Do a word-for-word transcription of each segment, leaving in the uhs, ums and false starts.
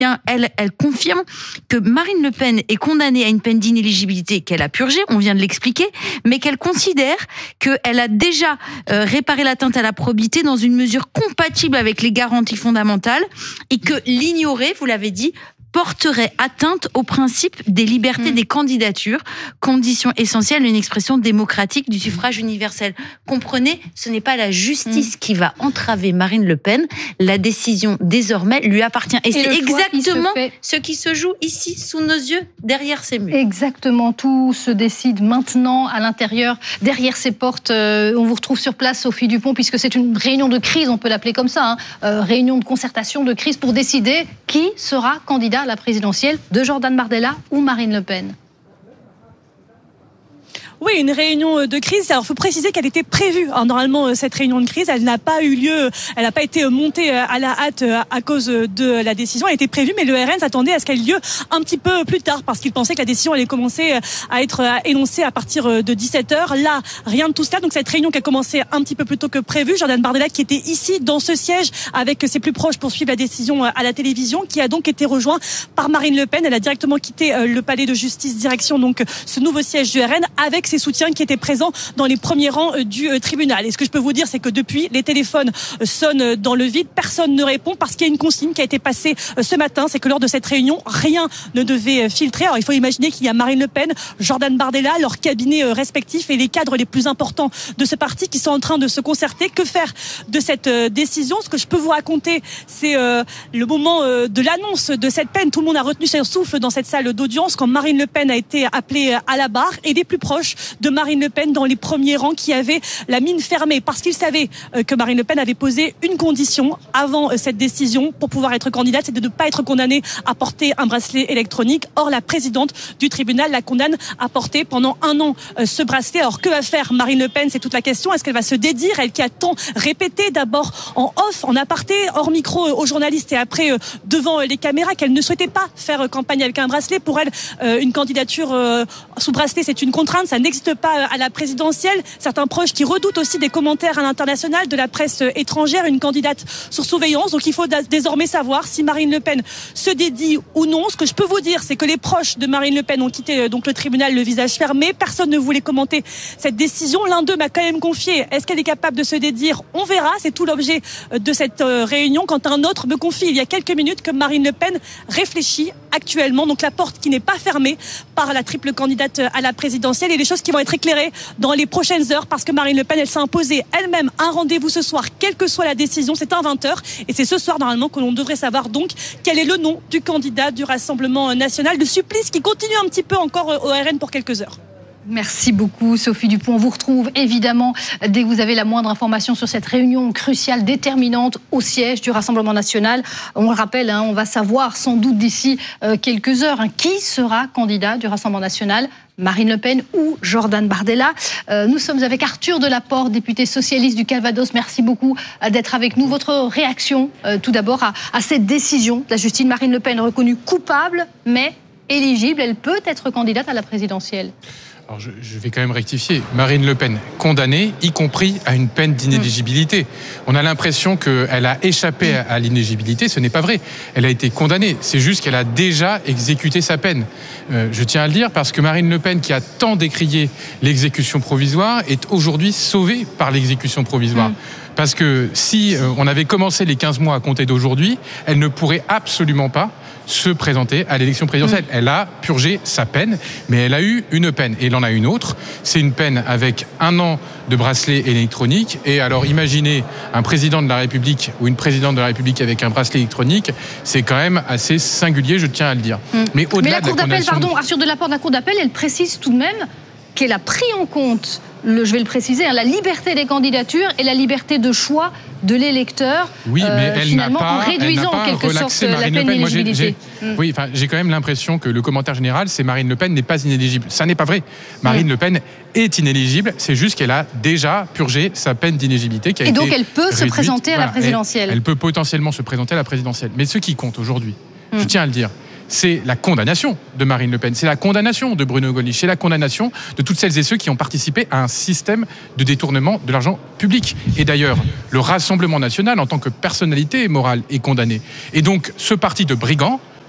elle, elle confirme que Marine Le Pen est condamnée à une peine d'inéligibilité qu'elle a purgée, on vient de l'expliquer, mais qu'elle considère qu'elle a déjà euh, réparé l'atteinte à la probité dans une mesure compatible avec les garanties fondamentales et que l'ignorer, vous l'avez dit, porterait atteinte au principe des libertés mmh. des candidatures, condition essentielle d'une expression démocratique du suffrage universel. Comprenez, ce n'est pas la justice mmh. qui va entraver Marine Le Pen, la décision désormais lui appartient. Et, et c'est exactement fait... ce qui se joue ici, sous nos yeux, derrière ces murs. Exactement, tout se décide maintenant à l'intérieur, derrière ces portes. Euh, on vous retrouve sur place, Sophie Dupont, puisque c'est une réunion de crise, on peut l'appeler comme ça, hein, euh, réunion de concertation, de crise, pour décider qui sera candidat à la présidentielle de Jordan Bardella ou Marine Le Pen. Oui, une réunion de crise. Alors, il faut préciser qu'elle était prévue. Alors, normalement, cette réunion de crise, elle n'a pas eu lieu, elle n'a pas été montée à la hâte à cause de la décision. Elle était prévue, mais le R N s'attendait à ce qu'elle ait lieu un petit peu plus tard parce qu'il pensait que la décision allait commencer à être énoncée à partir de dix-sept heures. Là, rien de tout cela. Donc, cette réunion qui a commencé un petit peu plus tôt que prévu. Jordan Bardella, qui était ici, dans ce siège, avec ses plus proches pour suivre la décision à la télévision, qui a donc été rejoint par Marine Le Pen. Elle a directement quitté le palais de justice, direction donc ce nouveau siège du R N, avec ses soutiens qui étaient présents dans les premiers rangs du tribunal. Et ce que je peux vous dire, c'est que depuis, les téléphones sonnent dans le vide, personne ne répond parce qu'il y a une consigne qui a été passée ce matin, c'est que lors de cette réunion, rien ne devait filtrer. Alors il faut imaginer qu'il y a Marine Le Pen, Jordan Bardella, leurs cabinets respectifs et les cadres les plus importants de ce parti qui sont en train de se concerter. Que faire de cette décision? Ce que je peux vous raconter, c'est le moment de l'annonce de cette peine. Tout le monde a retenu son souffle dans cette salle d'audience quand Marine Le Pen a été appelée à la barre, et les plus proches de Marine Le Pen dans les premiers rangs qui avaient la mine fermée parce qu'ils savaient que Marine Le Pen avait posé une condition avant cette décision pour pouvoir être candidate, c'est de ne pas être condamnée à porter un bracelet électronique. Or, la présidente du tribunal la condamne à porter pendant un an ce bracelet. Alors, que va faire Marine Le Pen? C'est toute la question. Est-ce qu'elle va se dédire? Elle qui a tant répété, d'abord en off, en aparté, hors micro aux journalistes et après devant les caméras, qu'elle ne souhaitait pas faire campagne avec un bracelet. Pour elle, une candidature sous bracelet, c'est une contrainte, ça n'existe pas à la présidentielle. Certains proches qui redoutent aussi des commentaires à l'international de la presse étrangère, une candidate sur surveillance. Donc il faut désormais savoir si Marine Le Pen se dédie ou non. Ce que je peux vous dire, c'est que les proches de Marine Le Pen ont quitté donc le tribunal le visage fermé. Personne ne voulait commenter cette décision. L'un d'eux m'a quand même confié, est-ce qu'elle est capable de se dédire? On verra, c'est tout l'objet de cette réunion. Quand un autre me confie il y a quelques minutes que Marine Le Pen réfléchit actuellement, donc la porte qui n'est pas fermée par la triple candidate à la présidentielle, et les choses qui vont être éclairées dans les prochaines heures parce que Marine Le Pen, elle s'est imposée elle-même un rendez-vous ce soir, quelle que soit la décision. C'est à vingt heures et c'est ce soir normalement que l'on devrait savoir donc quel est le nom du candidat du Rassemblement national, de supplice qui continue un petit peu encore au R N pour quelques heures. Merci beaucoup Sophie Dupont. On vous retrouve évidemment dès que vous avez la moindre information sur cette réunion cruciale, déterminante au siège du Rassemblement national. On le rappelle, hein, on va savoir sans doute d'ici euh, quelques heures hein, qui sera candidat du Rassemblement national, Marine Le Pen ou Jordan Bardella. Euh, nous sommes avec Arthur Delaporte, député socialiste du Calvados. Merci beaucoup euh, d'être avec nous. Votre réaction euh, tout d'abord à, à cette décision de la justice. Marine Le Pen reconnue coupable mais éligible. Elle peut être candidate à la présidentielle. Alors je, je vais quand même rectifier. Marine Le Pen condamnée, y compris à une peine d'inéligibilité. On a l'impression qu'elle a échappé à, à l'inéligibilité. Ce n'est pas vrai. Elle a été condamnée. C'est juste qu'elle a déjà exécuté sa peine. Euh, je tiens à le dire parce que Marine Le Pen, qui a tant décrié l'exécution provisoire, est aujourd'hui sauvée par l'exécution provisoire. Mmh. Parce que si euh, on avait commencé les quinze mois à compter d'aujourd'hui, elle ne pourrait absolument pas se présenter à l'élection présidentielle. Mmh. Elle a purgé sa peine, mais elle a eu une peine. Et elle en a une autre. C'est une peine avec un an de bracelet électronique. Et alors, imaginez un président de la République ou une présidente de la République avec un bracelet électronique, c'est quand même assez singulier, je tiens à le dire. Mmh. Mais au-delà mais la Cour d'appel, pardon, Arthur Delaporte, la Cour d'appel, elle précise tout de même qu'elle a pris en compte, le, je vais le préciser, hein, la liberté des candidatures et la liberté de choix de l'électeur, oui, mais euh, elle finalement n'a pas, en réduisant en quelque sorte la peine d'éligibilité. Mmh. Oui, enfin, j'ai quand même l'impression que le commentaire général, c'est Marine Le Pen n'est pas inéligible. Ça n'est pas vrai. Marine mmh. Le Pen est inéligible, c'est juste qu'elle a déjà purgé sa peine d'inéligibilité. Qui a et été donc elle peut réduite. se présenter à voilà. la présidentielle. Elle, elle peut potentiellement se présenter à la présidentielle. Mais ce qui compte aujourd'hui, mmh. je tiens à le dire, c'est la condamnation de Marine Le Pen, c'est la condamnation de Bruno Gollnisch, c'est la condamnation de toutes celles et ceux qui ont participé à un système de détournement de l'argent public. Et d'ailleurs, le Rassemblement national, en tant que personnalité morale, est condamné. Et donc, ce parti de brigands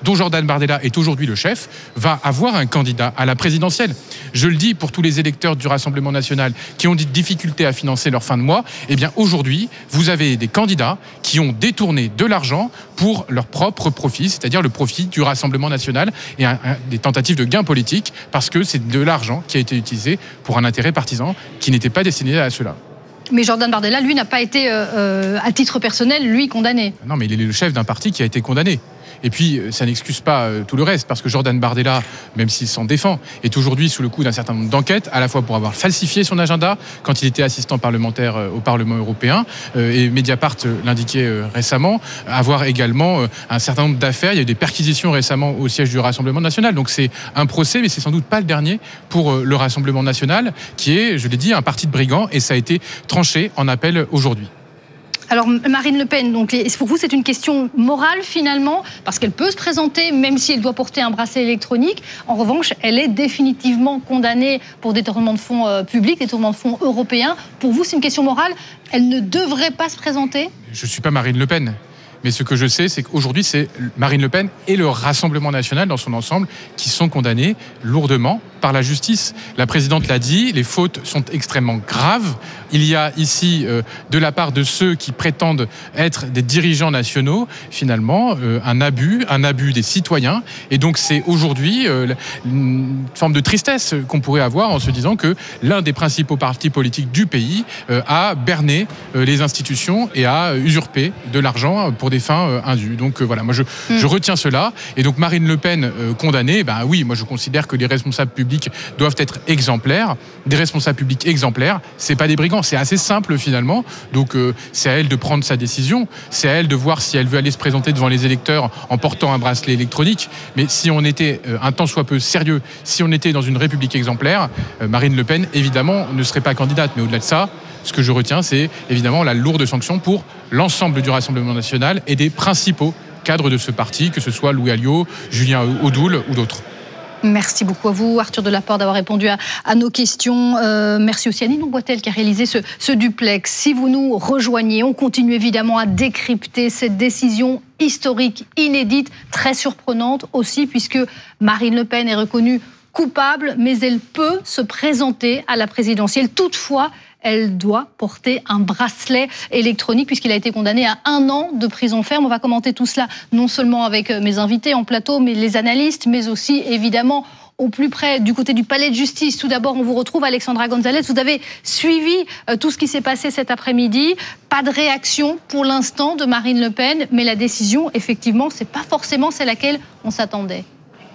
dont Jordan Bardella est aujourd'hui le chef, va avoir un candidat à la présidentielle. Je le dis pour tous les électeurs du Rassemblement national qui ont des difficultés à financer leur fin de mois, eh bien aujourd'hui, vous avez des candidats qui ont détourné de l'argent pour leur propre profit, c'est-à-dire le profit du Rassemblement national et un, un, des tentatives de gains politiques, parce que c'est de l'argent qui a été utilisé pour un intérêt partisan qui n'était pas destiné à cela. Mais Jordan Bardella, lui, n'a pas été, euh, à titre personnel, lui, condamné. Non, mais il est le chef d'un parti qui a été condamné. Et puis, ça n'excuse pas tout le reste, parce que Jordan Bardella, même s'il s'en défend, est aujourd'hui sous le coup d'un certain nombre d'enquêtes, à la fois pour avoir falsifié son agenda quand il était assistant parlementaire au Parlement européen, et Mediapart l'indiquait récemment, avoir également un certain nombre d'affaires. Il y a eu des perquisitions récemment au siège du Rassemblement national. Donc c'est un procès, mais c'est sans doute pas le dernier pour le Rassemblement national, qui est, je l'ai dit, un parti de brigands, et ça a été tranché en appel aujourd'hui. Alors Marine Le Pen, donc, pour vous c'est une question morale finalement, parce qu'elle peut se présenter même si elle doit porter un bracelet électronique. En revanche, elle est définitivement condamnée pour détournement de fonds euh, publics, détournement de fonds européens. Pour vous c'est une question morale, elle ne devrait pas se présenter ? Je ne suis pas Marine Le Pen. Mais ce que je sais, c'est qu'aujourd'hui, c'est Marine Le Pen et le Rassemblement national dans son ensemble qui sont condamnés lourdement par la justice. La présidente l'a dit, les fautes sont extrêmement graves. Il y a ici, euh, de la part de ceux qui prétendent être des dirigeants nationaux, finalement, euh, un abus, un abus des citoyens. Et donc, c'est aujourd'hui euh, une forme de tristesse qu'on pourrait avoir en se disant que l'un des principaux partis politiques du pays euh, a berné euh, les institutions et a usurpé de l'argent pour des fins euh, indues. Donc euh, voilà, moi je, mmh. je retiens cela. Et donc Marine Le Pen euh, condamnée, ben oui, moi je considère que les responsables publics doivent être exemplaires. Des responsables publics exemplaires, c'est pas des brigands, c'est assez simple finalement. Donc euh, c'est à elle de prendre sa décision, c'est à elle de voir si elle veut aller se présenter devant les électeurs en portant un bracelet électronique. Mais si on était euh, un tant soit peu sérieux, si on était dans une république exemplaire, euh, Marine Le Pen évidemment ne serait pas candidate. Mais au-delà de ça, ce que je retiens, c'est évidemment la lourde sanction pour l'ensemble du Rassemblement national et des principaux cadres de ce parti, que ce soit Louis Alliot, Julien Audoul ou d'autres. Merci beaucoup à vous, Arthur Delaporte, d'avoir répondu à, à nos questions. Euh, merci aussi à Ninon Boitel qui a réalisé ce, ce duplex. Si vous nous rejoignez, on continue évidemment à décrypter cette décision historique, inédite, très surprenante aussi, puisque Marine Le Pen est reconnue coupable, mais elle peut se présenter à la présidentielle. Toutefois, elle doit porter un bracelet électronique puisqu'il a été condamné à un an de prison ferme. On va commenter tout cela non seulement avec mes invités en plateau, mais les analystes, mais aussi évidemment au plus près du côté du palais de justice. Tout d'abord, on vous retrouve, Alexandra Gonzalez. Vous avez suivi tout ce qui s'est passé cet après-midi. Pas de réaction pour l'instant de Marine Le Pen, mais la décision, effectivement, c'est pas forcément celle à laquelle on s'attendait.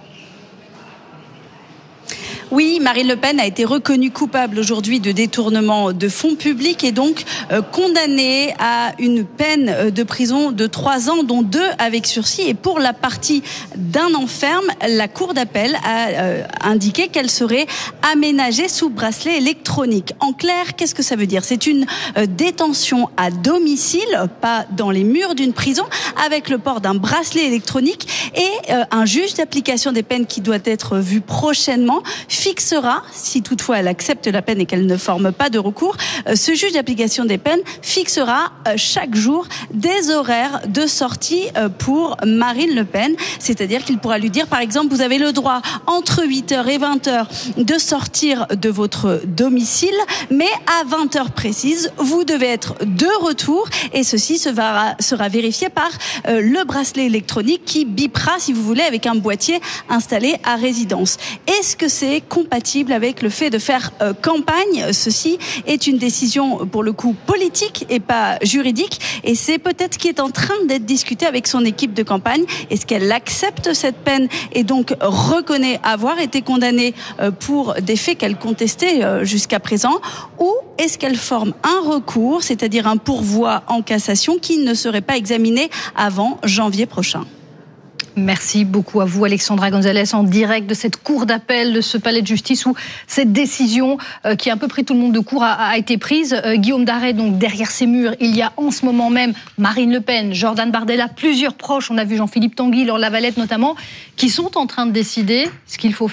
Oui, Marine Le Pen a été reconnue coupable aujourd'hui de détournement de fonds publics et donc euh, condamnée à une peine de prison de trois ans, dont deux avec sursis. Et pour la partie d'un an ferme, la Cour d'appel a euh, indiqué qu'elle serait aménagée sous bracelet électronique. En clair, qu'est-ce que ça veut dire ? C'est une euh, détention à domicile, pas dans les murs d'une prison, avec le port d'un bracelet électronique et euh, un juge d'application des peines qui doit être vu prochainement fixera, si toutefois elle accepte la peine et qu'elle ne forme pas de recours, ce juge d'application des peines fixera chaque jour des horaires de sortie pour Marine Le Pen. C'est-à-dire qu'il pourra lui dire, par exemple, vous avez le droit entre huit heures et vingt heures de sortir de votre domicile, mais à vingt heures précises, vous devez être de retour et ceci sera, sera vérifié par le bracelet électronique qui bipera, si vous voulez, avec un boîtier installé à résidence. Est-ce que c'est compatible avec le fait de faire euh, campagne? Ceci est une décision pour le coup politique et pas juridique et c'est peut-être ce qui est en train d'être discuté avec son équipe de campagne. Est-ce qu'elle accepte cette peine et donc reconnaît avoir été condamnée euh, pour des faits qu'elle contestait euh, jusqu'à présent, ou est-ce qu'elle forme un recours, c'est-à-dire un pourvoi en cassation qui ne serait pas examiné avant janvier prochain? Merci beaucoup à vous, Alexandra Gonzalez, en direct de cette cour d'appel de ce palais de justice où cette décision euh, qui a un peu pris tout le monde de court a, a été prise. Euh, Guillaume Darret, donc derrière ces murs, il y a en ce moment même Marine Le Pen, Jordan Bardella, plusieurs proches, on a vu Jean-Philippe Tanguy, Laure Lavalette notamment, qui sont en train de décider ce qu'il faut faire.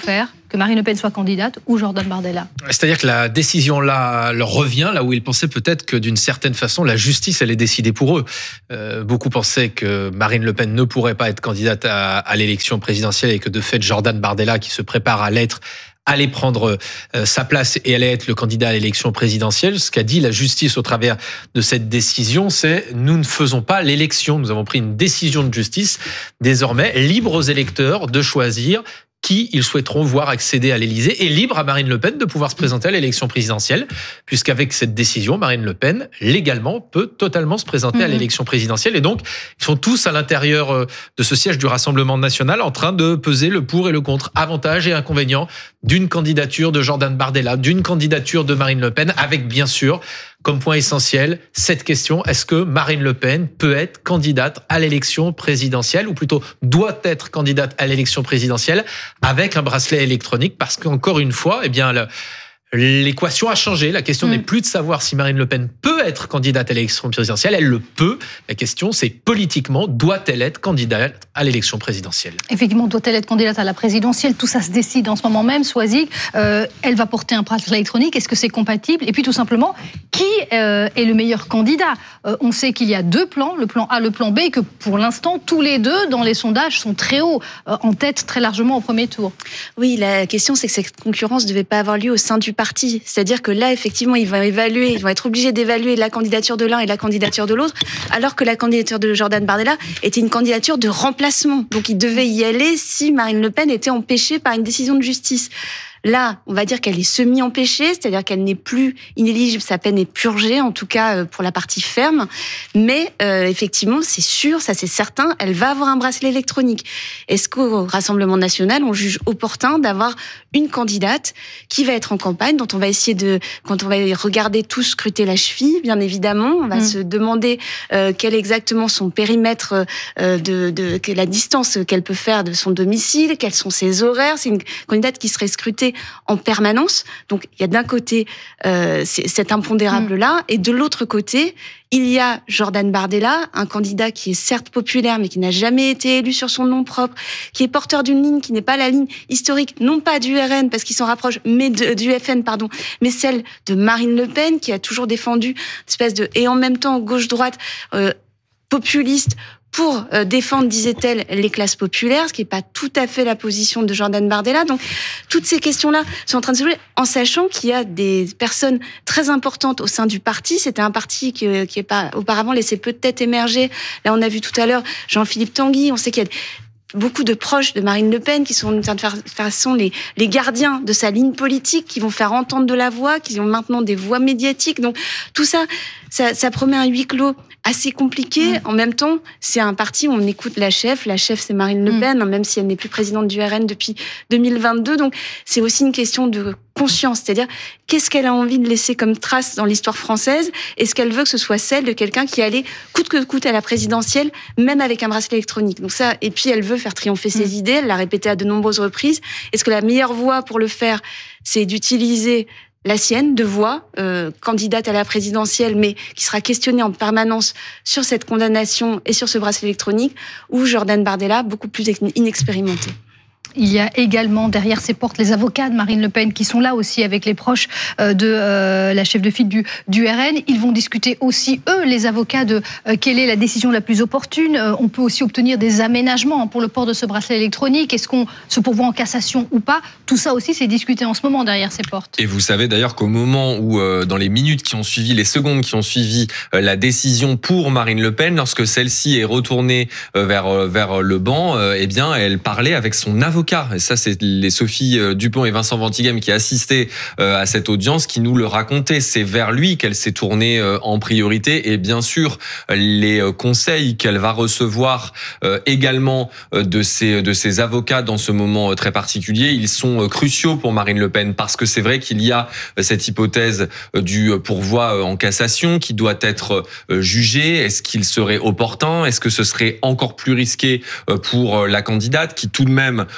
que Marine Le Pen soit candidate ou Jordan Bardella. C'est-à-dire que la décision là leur revient là où ils pensaient peut-être que d'une certaine façon la justice allait décider pour eux. Euh, beaucoup pensaient que Marine Le Pen ne pourrait pas être candidate à, à l'élection présidentielle et que de fait Jordan Bardella, qui se prépare à l'être, allait prendre euh, sa place et allait être le candidat à l'élection présidentielle. Ce qu'a dit la justice au travers de cette décision, c'est « nous ne faisons pas l'élection, nous avons pris une décision de justice, désormais libre aux électeurs de choisir qui ils souhaiteront voir accéder à l'Élysée et libre à Marine Le Pen de pouvoir se présenter à l'élection présidentielle, puisqu'avec cette décision, Marine Le Pen, légalement, peut totalement se présenter mmh. à l'élection présidentielle. Et donc, ils sont tous à l'intérieur de ce siège du Rassemblement national en train de peser le pour et le contre, avantages et inconvénients d'une candidature de Jordan Bardella, d'une candidature de Marine Le Pen, avec bien sûr, comme point essentiel, cette question, est-ce que Marine Le Pen peut être candidate à l'élection présidentielle, ou plutôt doit être candidate à l'élection présidentielle avec un bracelet électronique, parce qu'encore une fois, eh bien, le, l'équation a changé. La question mmh. n'est plus de savoir si Marine Le Pen peut être candidate à l'élection présidentielle. Elle le peut. La question, c'est politiquement, doit-elle être candidate à l'élection présidentielle? Effectivement, doit-elle être candidate à la présidentielle? Tout ça se décide en ce moment même. Soisig, euh, elle va porter un bracelet électronique. Est-ce que c'est compatible? Et puis tout simplement, qui euh, est le meilleur candidat? euh, On sait qu'il y a deux plans, le plan A, le plan B, et que pour l'instant, tous les deux, dans les sondages, sont très hauts, euh, en tête très largement au premier tour. Oui, la question, c'est que cette concurrence ne devait pas avoir lieu au sein du parti. C'est-à-dire que là, effectivement, ils vont évaluer, ils vont être obligés d'évaluer la candidature de l'un et la candidature de l'autre, alors que la candidature de Jordan Bardella était une candidature de remplacement. Donc, il devait y aller si Marine Le Pen était empêchée par une décision de justice. Là, on va dire qu'elle est semi-empêchée, c'est-à-dire qu'elle n'est plus inéligible, sa peine est purgée, en tout cas pour la partie ferme. Mais euh, effectivement, c'est sûr, ça c'est certain, elle va avoir un bracelet électronique. Est-ce qu'au Rassemblement national, on juge opportun d'avoir une candidate qui va être en campagne, dont on va essayer de, quand on va regarder tous scruter la cheville, bien évidemment, on va mmh. se demander euh, quel est exactement son périmètre, euh, de, de, de la distance qu'elle peut faire de son domicile, quels sont ses horaires. C'est une candidate qui serait scrutée en permanence. Donc, il y a d'un côté euh, cet impondérable-là, et de l'autre côté, il y a Jordan Bardella, un candidat qui est certes populaire, mais qui n'a jamais été élu sur son nom propre, qui est porteur d'une ligne qui n'est pas la ligne historique, non pas du R N, parce qu'il s'en rapproche, mais de, du F N, pardon, mais celle de Marine Le Pen, qui a toujours défendu une espèce de... Et en même temps, gauche-droite, euh, populiste, pour défendre, disait-elle, les classes populaires, ce qui n'est pas tout à fait la position de Jordan Bardella. Donc, toutes ces questions-là sont en train de se jouer, en sachant qu'il y a des personnes très importantes au sein du parti. C'était un parti qui n'est pas auparavant laissé peut-être émerger. Là, on a vu tout à l'heure Jean-Philippe Tanguy. On sait qu'il y a beaucoup de proches de Marine Le Pen qui sont d'une certaine façon les, les gardiens de sa ligne politique, qui vont faire entendre de la voix, qui ont maintenant des voix médiatiques. Donc, tout ça, ça, ça promet un huis clos assez compliqué. Mmh. En même temps, c'est un parti où on écoute la chef. La chef, c'est Marine Le Pen, mmh. même si elle n'est plus présidente du R N depuis deux mille vingt-deux. Donc, c'est aussi une question de conscience. C'est-à-dire, qu'est-ce qu'elle a envie de laisser comme trace dans l'histoire française? Est-ce qu'elle veut que ce soit celle de quelqu'un qui allait coûte que coûte à la présidentielle, même avec un bracelet électronique? Donc ça, et puis elle veut faire triompher ses mmh. idées. Elle l'a répété à de nombreuses reprises. Est-ce que la meilleure voie pour le faire, c'est d'utiliser la sienne, de voix, euh, candidate à la présidentielle, mais qui sera questionnée en permanence sur cette condamnation et sur ce bracelet électronique, ou Jordan Bardella, beaucoup plus inexpérimenté? Il y a également derrière ces portes les avocats de Marine Le Pen qui sont là aussi avec les proches de euh, la chef de file du, du R N. Ils vont discuter aussi, eux, les avocats, de euh, quelle est la décision la plus opportune. Euh, on peut aussi obtenir des aménagements pour le port de ce bracelet électronique. Est-ce qu'on se pourvoit en cassation ou pas? Tout ça aussi, c'est discuté en ce moment derrière ces portes. Et vous savez d'ailleurs qu'au moment où, euh, dans les minutes qui ont suivi, les secondes qui ont suivi euh, la décision pour Marine Le Pen, lorsque celle-ci est retournée euh, vers, euh, vers le banc, euh, eh bien, elle parlait avec son avocat. Et ça, c'est les Sophie Dupont et Vincent Ventighem qui assistaient à cette audience qui nous le racontaient. C'est vers lui qu'elle s'est tournée en priorité, et bien sûr les conseils qu'elle va recevoir également de ses de ses avocats dans ce moment très particulier, ils sont cruciaux pour Marine Le Pen, parce que c'est vrai qu'il y a cette hypothèse du pourvoi en cassation qui doit être jugée. Est-ce qu'il serait opportun? Est-ce que ce serait encore plus risqué pour la candidate qui tout de même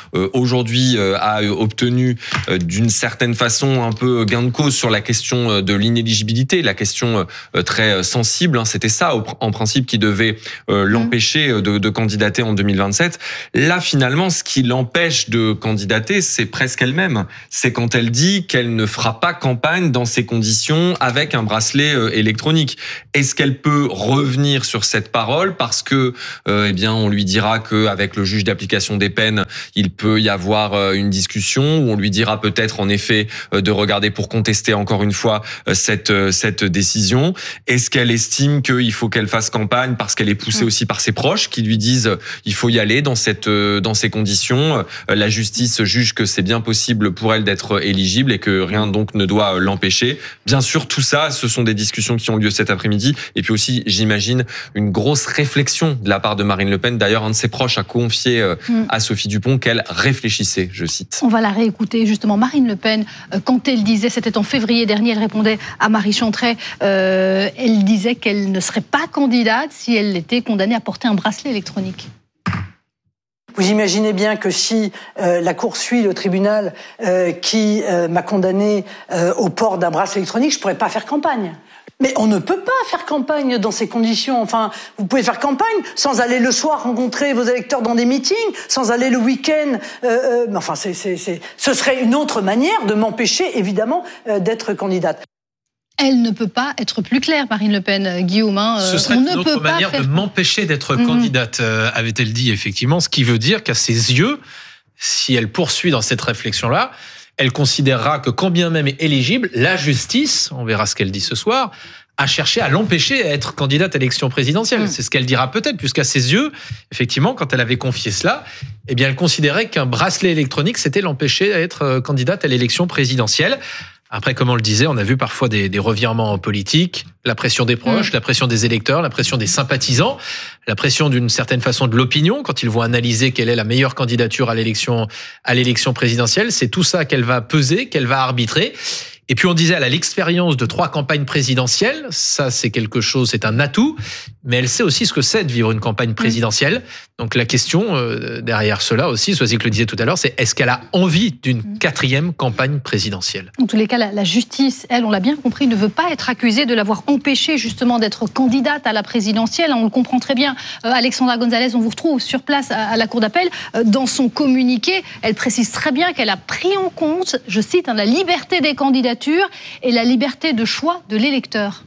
euh, aujourd'hui euh, a obtenu euh, d'une certaine façon un peu gain de cause sur la question de l'inéligibilité, la question euh, très sensible, hein, c'était ça au, en principe qui devait euh, l'empêcher de, de candidater en deux mille vingt-sept. Là finalement, ce qui l'empêche de candidater, c'est presque elle-même. C'est quand elle dit qu'elle ne fera pas campagne dans ces conditions avec un bracelet euh, électronique. Est-ce qu'elle peut revenir sur cette parole parce que euh, eh bien on lui dira que avec le juge d'application des peines, il peut y avoir euh, une discussion où on lui dira peut-être en effet euh, de regarder pour contester encore une fois euh, cette euh, cette décision. Est-ce qu'elle estime qu'il faut qu'elle fasse campagne parce qu'elle est poussée aussi par ses proches qui lui disent euh, il faut y aller dans cette euh, dans ces conditions. Euh, la justice juge que c'est bien possible pour elle d'être éligible et que rien donc ne doit euh, l'empêcher. Bien sûr, tout ça, ce sont des discussions qui ont lieu cet après-midi et puis aussi, j'imagine, une grosse réflexion de la part de Marine Le Pen. D'ailleurs, un de ses proches a confié euh, mm. à Sophie Dupont qu'elle réfléchissait, je cite. On va la réécouter, justement. Marine Le Pen, euh, quand elle disait, c'était en février dernier, elle répondait à Marie Chantret, euh, elle disait qu'elle ne serait pas candidate si elle était condamnée à porter un bracelet électronique. Vous imaginez bien que si euh, la Cour suit le tribunal euh, qui euh, m'a condamné euh, au port d'un bracelet électronique, je ne pourrais pas faire campagne. Mais on ne peut pas faire campagne dans ces conditions. Enfin, vous pouvez faire campagne sans aller le soir rencontrer vos électeurs dans des meetings, sans aller le week-end. Euh, euh, enfin, c'est, c'est, c'est, ce serait une autre manière de m'empêcher, évidemment, euh, d'être candidate. Elle ne peut pas être plus claire, Marine Le Pen, Guillaume. Hein. Ce serait on une ne autre peut pas manière faire... de m'empêcher d'être mmh. candidate, euh, avait-elle dit effectivement, ce qui veut dire qu'à ses yeux, si elle poursuit dans cette réflexion-là, elle considérera que quand bien même est éligible, la justice, on verra ce qu'elle dit ce soir, a cherché à l'empêcher d'être candidate à l'élection présidentielle. Mmh. C'est ce qu'elle dira peut-être, puisqu'à ses yeux, effectivement, quand elle avait confié cela, eh bien, elle considérait qu'un bracelet électronique, c'était l'empêcher d'être candidate à l'élection présidentielle. Après, comme on le disait, on a vu parfois des, des revirements politiques, la pression des proches, mmh. la pression des électeurs, la pression des sympathisants, la pression d'une certaine façon de l'opinion quand ils vont analyser quelle est la meilleure candidature à l'élection, à l'élection présidentielle. C'est tout ça qu'elle va peser, qu'elle va arbitrer. Et puis on disait, elle a l'expérience de trois campagnes présidentielles, ça c'est quelque chose, c'est un atout, mais elle sait aussi ce que c'est de vivre une campagne présidentielle. Donc la question euh, derrière cela aussi, Soisy le disait tout à l'heure, c'est est-ce qu'elle a envie d'une quatrième campagne présidentielle ? En tous les cas, la, la justice, elle, on l'a bien compris, ne veut pas être accusée de l'avoir empêchée justement d'être candidate à la présidentielle. On le comprend très bien. Euh, Alexandra Gonzalez, on vous retrouve sur place à, à la cour d'appel. Euh, dans son communiqué, elle précise très bien qu'elle a pris en compte, je cite, hein, la liberté des candidatures et la liberté de choix de l'électeur.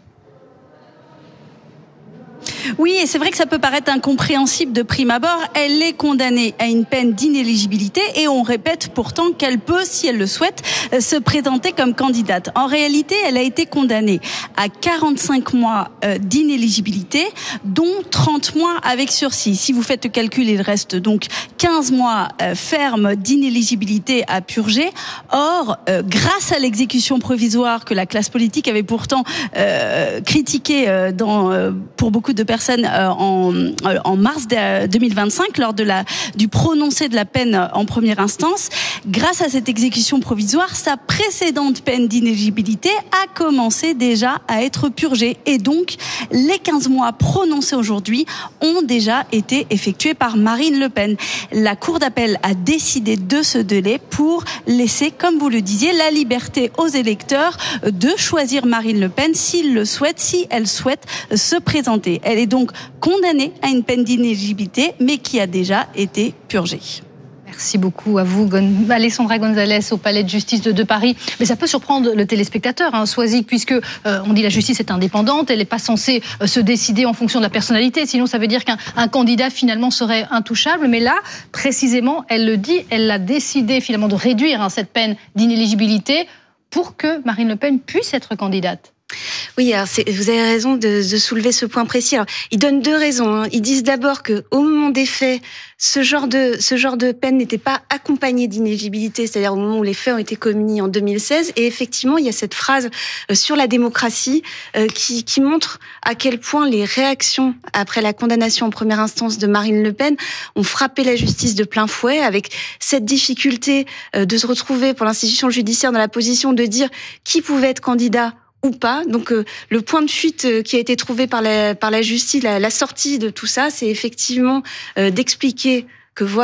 Oui, et c'est vrai que ça peut paraître incompréhensible de prime abord. Elle est condamnée à une peine d'inéligibilité et on répète pourtant qu'elle peut, si elle le souhaite, se présenter comme candidate. En réalité, elle a été condamnée à quarante-cinq mois d'inéligibilité, dont trente mois avec sursis. Si vous faites le calcul, il reste donc quinze mois fermes d'inéligibilité à purger. Or, grâce à l'exécution provisoire que la classe politique avait pourtant euh, critiquée dans, pour beaucoup de personnes en, en mars deux mille vingt-cinq lors de la, du prononcé de la peine en première instance. Grâce à cette exécution provisoire, sa précédente peine d'inéligibilité a commencé déjà à être purgée. Et donc, les quinze mois prononcés aujourd'hui ont déjà été effectués par Marine Le Pen. La Cour d'appel a décidé de ce délai pour laisser, comme vous le disiez, la liberté aux électeurs de choisir Marine Le Pen s'ils le souhaitent, si elle souhaite se présenter. Elle est donc condamnée à une peine d'inéligibilité, mais qui a déjà été purgée. Merci beaucoup à vous, Gon- Alexandra Gonzalez, au Palais de Justice de, de Paris. Mais ça peut surprendre le téléspectateur, hein, Soisy, puisque euh, on dit la justice est indépendante, elle n'est pas censée euh, se décider en fonction de la personnalité, sinon ça veut dire qu'un un candidat finalement serait intouchable. Mais là, précisément, elle le dit, elle a décidé finalement de réduire hein, cette peine d'inéligibilité pour que Marine Le Pen puisse être candidate. Oui, alors c'est, vous avez raison de, de soulever ce point précis. Alors, ils donnent deux raisons. Hein. Ils disent d'abord que au moment des faits, ce genre de ce genre de peine n'était pas accompagné d'inéligibilité, c'est-à-dire au moment où les faits ont été commis en deux mille seize. Et effectivement, il y a cette phrase euh, sur la démocratie euh, qui, qui montre à quel point les réactions après la condamnation en première instance de Marine Le Pen ont frappé la justice de plein fouet, avec cette difficulté euh, de se retrouver pour l'institution judiciaire dans la position de dire qui pouvait être candidat ou pas. Donc euh, le point de fuite euh, qui a été trouvé par la par la justice, la, la sortie de tout ça, c'est effectivement euh, d'expliquer que voilà,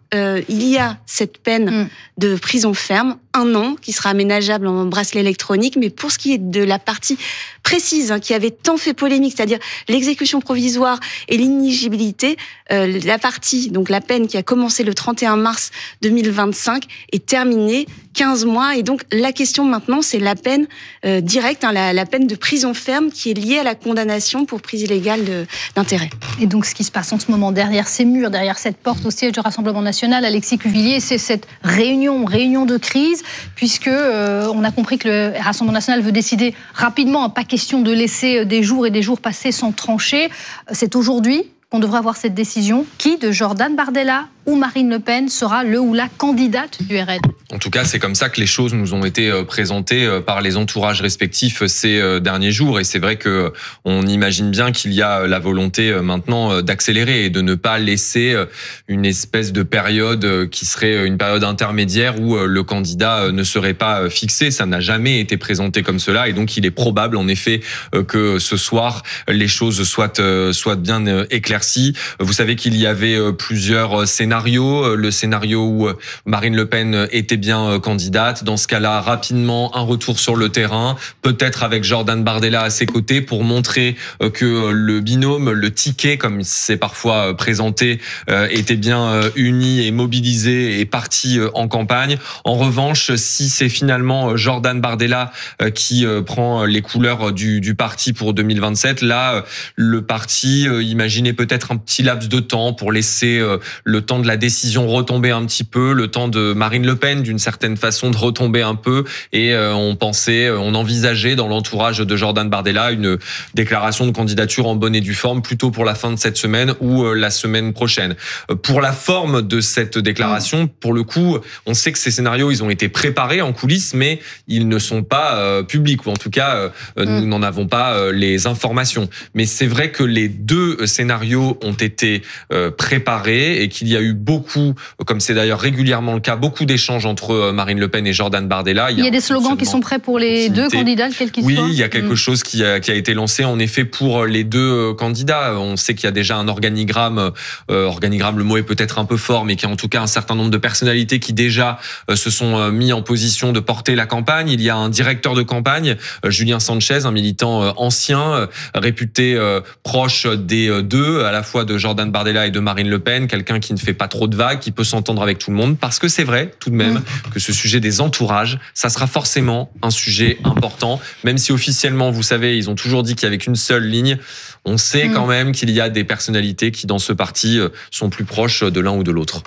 euh, il y a cette peine mmh. de prison ferme, un an, qui sera aménageable en bracelet électronique. Mais pour ce qui est de la partie précise, hein, qui avait tant fait polémique, c'est-à-dire l'exécution provisoire et l'inéligibilité, euh, la partie, donc la peine qui a commencé le trente et un mars deux mille vingt-cinq, est terminée, quinze mois. Et donc, la question maintenant, c'est la peine euh, directe, hein, la, la peine de prison ferme qui est liée à la condamnation pour prise illégale de, d'intérêt. Et donc, ce qui se passe en ce moment derrière ces murs, derrière cette porte au siège du Rassemblement national, Alexis Cuvillier, c'est cette réunion, réunion de crise, puisque euh, on a compris que le Rassemblement national veut décider rapidement, pas question de laisser des jours et des jours passer sans trancher. C'est aujourd'hui qu'on devrait avoir cette décision. Qui de Jordan Bardella ou Marine Le Pen sera le ou la candidate du R N? En tout cas, c'est comme ça que les choses nous ont été présentées par les entourages respectifs ces derniers jours. Et c'est vrai que on imagine bien qu'il y a la volonté maintenant d'accélérer et de ne pas laisser une espèce de période qui serait une période intermédiaire où le candidat ne serait pas fixé. Ça n'a jamais été présenté comme cela. Et donc, il est probable, en effet, que ce soir, les choses soient, soient bien éclaircies. Vous savez qu'il y avait plusieurs scénarios. Le scénario où Marine Le Pen était bien candidate. Dans ce cas-là, rapidement, un retour sur le terrain, peut-être avec Jordan Bardella à ses côtés pour montrer que le binôme, le ticket, comme c'est parfois présenté, était bien uni et mobilisé et parti en campagne. En revanche, si c'est finalement Jordan Bardella qui prend les couleurs du, du parti pour deux mille vingt-sept, là, le parti imaginait peut-être un petit laps de temps pour laisser le temps de la décision retomber un petit peu, le temps de Marine Le Pen d'une certaine façon de retomber un peu, et euh, on pensait, on envisageait dans l'entourage de Jordan Bardella une déclaration de candidature en bonne et due forme plutôt pour la fin de cette semaine ou euh, la semaine prochaine. Euh, pour la forme de cette déclaration, pour le coup, on sait que ces scénarios, ils ont été préparés en coulisses, mais ils ne sont pas euh, publics, ou en tout cas, euh, mm. nous n'en avons pas euh, les informations. Mais c'est vrai que les deux scénarios ont été euh, préparés et qu'il y a eu beaucoup, comme c'est d'ailleurs régulièrement le cas, beaucoup d'échanges entre Marine Le Pen et Jordan Bardella. Il y a, il y a des slogans qui sont prêts pour les deux candidats, quels qu'ils oui, soient. Oui, il y a quelque mmh. chose qui a, qui a été lancé en effet pour les deux candidats. On sait qu'il y a déjà un organigramme, euh, organigramme, le mot est peut-être un peu fort, mais qu'il y a en tout cas un certain nombre de personnalités qui déjà euh, se sont mis en position de porter la campagne. Il y a un directeur de campagne, euh, Julien Sanchez, un militant euh, ancien, euh, réputé euh, proche des euh, deux, à la fois de Jordan Bardella et de Marine Le Pen, quelqu'un qui ne fait pas trop de vagues, qui peut s'entendre avec tout le monde, parce que c'est vrai tout de même mmh. que ce sujet des entourages, ça sera forcément un sujet important, même si officiellement, vous savez, ils ont toujours dit qu'il y avait qu'une seule ligne. On sait mmh. quand même qu'il y a des personnalités qui, dans ce parti, sont plus proches de l'un ou de l'autre.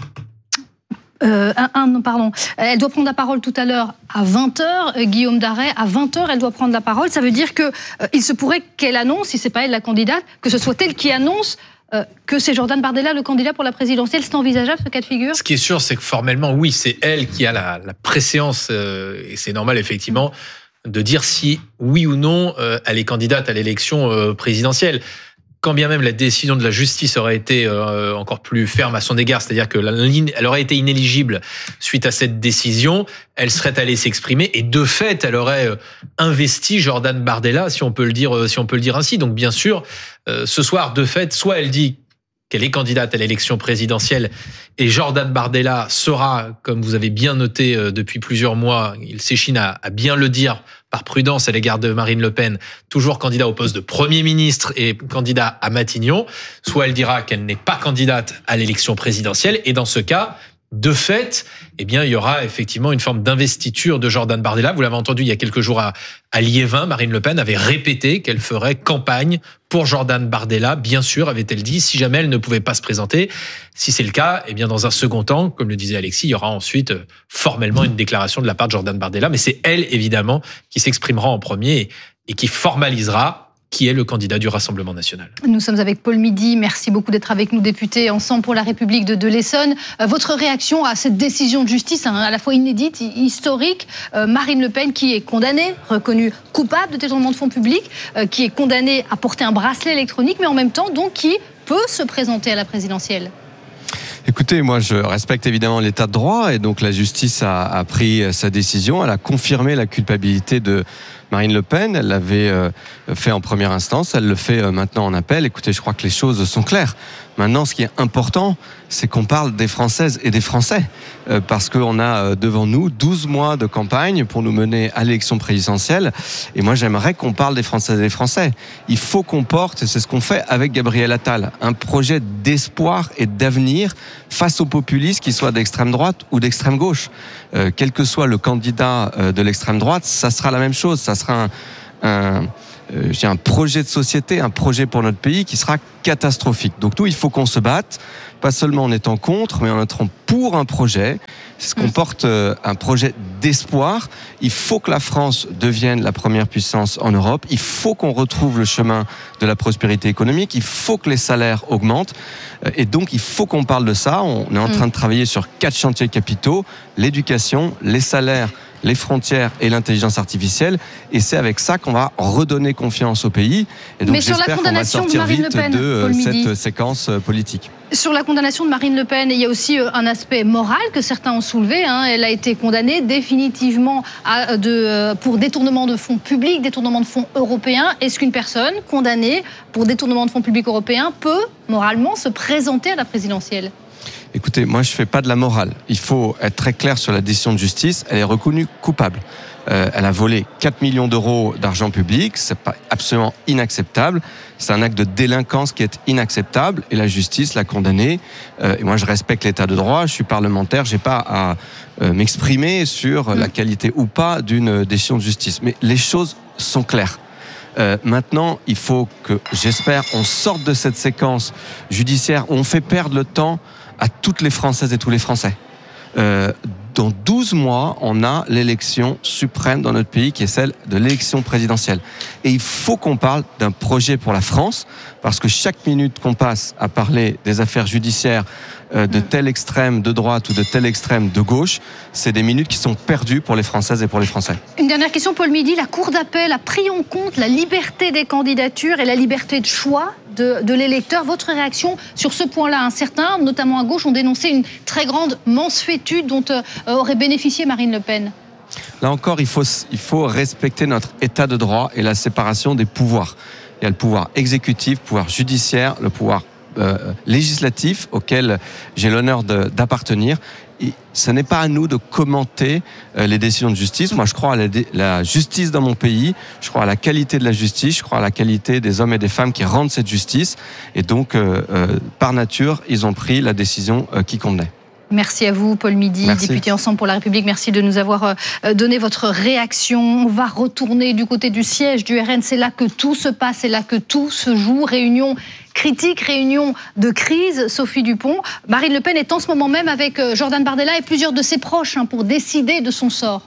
Euh, un, un, pardon. Elle doit prendre la parole tout à l'heure à vingt heures, Guillaume Darey. À vingt heures, elle doit prendre la parole. Ça veut dire que euh, il se pourrait qu'elle annonce, si c'est pas elle la candidate, que ce soit elle qui annonce Euh, que c'est Jordan Bardella le candidat pour la présidentielle. C'est envisageable, ce cas de figure? Ce qui est sûr, c'est que formellement, oui, c'est elle qui a la, la préséance, euh, et c'est normal, effectivement, de dire si, oui ou non, euh, elle est candidate à l'élection euh, présidentielle. Quand bien même la décision de la justice aurait été euh, encore plus ferme à son égard, c'est-à-dire que la ligne, elle aurait été inéligible suite à cette décision, elle serait allée s'exprimer et de fait, elle aurait investi Jordan Bardella, si on peut le dire, si on peut le dire ainsi. Donc bien sûr, euh, ce soir, de fait, soit elle dit qu'elle est candidate à l'élection présidentielle et Jordan Bardella sera, comme vous avez bien noté euh, depuis plusieurs mois, il s'échine à, à bien le dire, par prudence à l'égard de Marine Le Pen, toujours candidat au poste de Premier ministre et candidat à Matignon, soit elle dira qu'elle n'est pas candidate à l'élection présidentielle, et dans ce cas, de fait, eh bien, il y aura effectivement une forme d'investiture de Jordan Bardella. Vous l'avez entendu il y a quelques jours à, à Liévin, Marine Le Pen avait répété qu'elle ferait campagne pour Jordan Bardella, bien sûr, avait-elle dit, si jamais elle ne pouvait pas se présenter. Si c'est le cas, eh bien, dans un second temps, comme le disait Alexis, il y aura ensuite formellement une déclaration de la part de Jordan Bardella, mais c'est elle, évidemment, qui s'exprimera en premier et, et qui formalisera qui est le candidat du Rassemblement national. Nous sommes avec Paul Midi. Merci beaucoup d'être avec nous, député Ensemble pour la République de, de l'Essonne. Euh, votre réaction à cette décision de justice, hein, à la fois inédite, historique, euh, Marine Le Pen qui est condamnée, reconnue coupable de détournement de fonds publics, euh, qui est condamnée à porter un bracelet électronique, mais en même temps, donc, qui peut se présenter à la présidentielle. Écoutez, moi je respecte évidemment l'état de droit et donc la justice a, a pris sa décision. Elle a confirmé la culpabilité de Marine Le Pen. Elle l'avait fait en première instance, elle le fait maintenant en appel. Écoutez, je crois que les choses sont claires. Maintenant, ce qui est important, c'est qu'on parle des Françaises et des Français, euh, parce qu'on a devant nous douze mois de campagne pour nous mener à l'élection présidentielle. Et moi, j'aimerais qu'on parle des Françaises et des Français. Il faut qu'on porte, et c'est ce qu'on fait avec Gabriel Attal, un projet d'espoir et d'avenir face aux populistes, qu'ils soient d'extrême droite ou d'extrême gauche. Euh, quel que soit le candidat euh, de l'extrême droite, ça sera la même chose. Ça sera un... un Euh, j'ai un projet de société, un projet pour notre pays qui sera catastrophique. Donc nous, il faut qu'on se batte, pas seulement en étant contre, mais en étant pour un projet. C'est ce qu'on porte, euh, un projet d'espoir. Il faut que la France devienne la première puissance en Europe. Il faut qu'on retrouve le chemin de la prospérité économique. Il faut que les salaires augmentent. Et donc, il faut qu'on parle de ça. On est en train de travailler sur quatre chantiers capitaux: l'éducation, les salaires, les frontières et l'intelligence artificielle. Et c'est avec ça qu'on va redonner confiance au pays. Et donc, Mais sur la j'espère qu'on va condamnation de sortir Marine vite Le Pen, de Paul cette Midi. séquence politique. Sur la condamnation de Marine Le Pen, il y a aussi un aspect moral que certains ont soulevé. Hein. Elle a été condamnée définitivement à, de, pour détournement de fonds publics, détournement de fonds européens. Est-ce qu'une personne condamnée pour détournement de fonds publics européens peut, moralement, se présenter à la présidentielle ? Écoutez, moi je fais pas de la morale. Il faut être très clair sur la décision de justice. Elle est reconnue coupable. Euh, elle a volé quatre millions d'euros d'argent public. C'est pas absolument inacceptable. C'est un acte de délinquance qui est inacceptable. Et la justice l'a condamnée. Euh, et moi je respecte l'état de droit. Je suis parlementaire. J'ai pas à euh, m'exprimer sur mmh. la qualité ou pas d'une décision de justice. Mais les choses sont claires. Euh, maintenant, il faut que, j'espère, on sorte de cette séquence judiciaire où on fait perdre le temps à toutes les Françaises et tous les Français. Euh, dans douze mois, on a l'élection suprême dans notre pays qui est celle de l'élection présidentielle. Et il faut qu'on parle d'un projet pour la France, parce que chaque minute qu'on passe à parler des affaires judiciaires euh, de tel extrême de droite ou de tel extrême de gauche, c'est des minutes qui sont perdues pour les Françaises et pour les Français. Une dernière question, Paul Midi. La Cour d'appel a pris en compte la liberté des candidatures et la liberté de choix de, de l'électeur. Votre réaction sur ce point-là? Certains, notamment à gauche, ont dénoncé une très grande mansuétude dont euh, aurait bénéficié Marine Le Pen. Là encore, il faut, il faut respecter notre état de droit et la séparation des pouvoirs. Il y a le pouvoir exécutif, le pouvoir judiciaire, le pouvoir euh, législatif auquel j'ai l'honneur de, d'appartenir. Et ce n'est pas à nous de commenter euh, les décisions de justice. Moi, je crois à la, la justice dans mon pays. Je crois à la qualité de la justice. Je crois à la qualité des hommes et des femmes qui rendent cette justice. Et donc, euh, euh, par nature, ils ont pris la décision euh, qui convenait. Merci à vous, Paul Midi, Merci. député Ensemble pour la République. Merci de nous avoir donné votre réaction. On va retourner du côté du siège du R N. C'est là que tout se passe, c'est là que tout se joue. Réunion critique, réunion de crise. Sophie Dupont, Marine Le Pen est en ce moment même avec Jordan Bardella et plusieurs de ses proches hein, pour décider de son sort.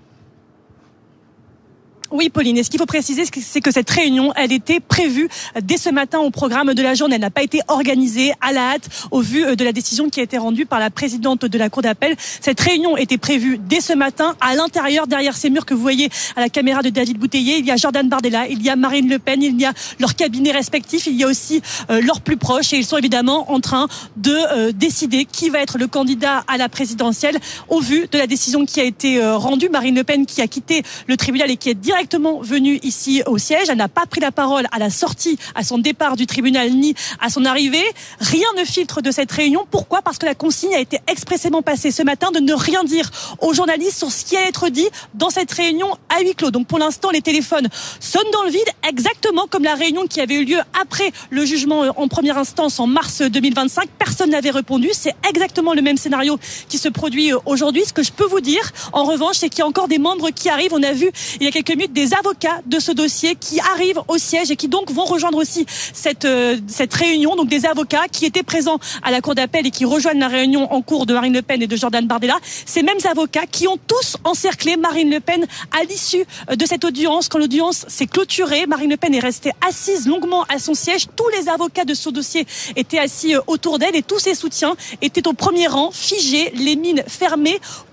Oui, Pauline, et ce qu'il faut préciser, c'est que cette réunion, elle était prévue dès ce matin au programme de la journée. Elle n'a pas été organisée à la hâte au vu de la décision qui a été rendue par la présidente de la Cour d'appel. Cette réunion était prévue dès ce matin à l'intérieur, derrière ces murs que vous voyez à la caméra de David Bouteiller. Il y a Jordan Bardella, il y a Marine Le Pen, il y a leurs cabinets respectifs, il y a aussi euh, leurs plus proches et ils sont évidemment en train de euh, décider qui va être le candidat à la présidentielle au vu de la décision qui a été euh, rendue. Marine Le Pen qui a quitté le tribunal et qui est directement directement venue ici au siège. Elle n'a pas pris la parole à la sortie, à son départ du tribunal, ni à son arrivée. Rien ne filtre de cette réunion. Pourquoi ? Parce que la consigne a été expressément passée ce matin de ne rien dire aux journalistes sur ce qui allait être dit dans cette réunion à huis clos. Donc pour l'instant, les téléphones sonnent dans le vide, exactement comme la réunion qui avait eu lieu après le jugement en première instance en mars deux mille vingt-cinq. Personne n'avait répondu. C'est exactement le même scénario qui se produit aujourd'hui. Ce que je peux vous dire, en revanche, c'est qu'il y a encore des membres qui arrivent. On a vu il y a quelques minutes des avocats de ce dossier qui arrivent au siège et qui donc vont rejoindre aussi cette, euh, cette réunion. Donc des avocats qui étaient présents à la Cour d'appel et qui rejoignent la réunion en cours de Marine Le Pen et de Jordan Bardella. Ces mêmes avocats qui ont tous encerclé Marine Le Pen à l'issue de cette audience. Quand l'audience s'est clôturée, Marine Le Pen est restée assise longuement à son siège. Tous les avocats de ce dossier étaient assis autour d'elle et tous ses soutiens étaient au premier rang, figés, les mines fermées,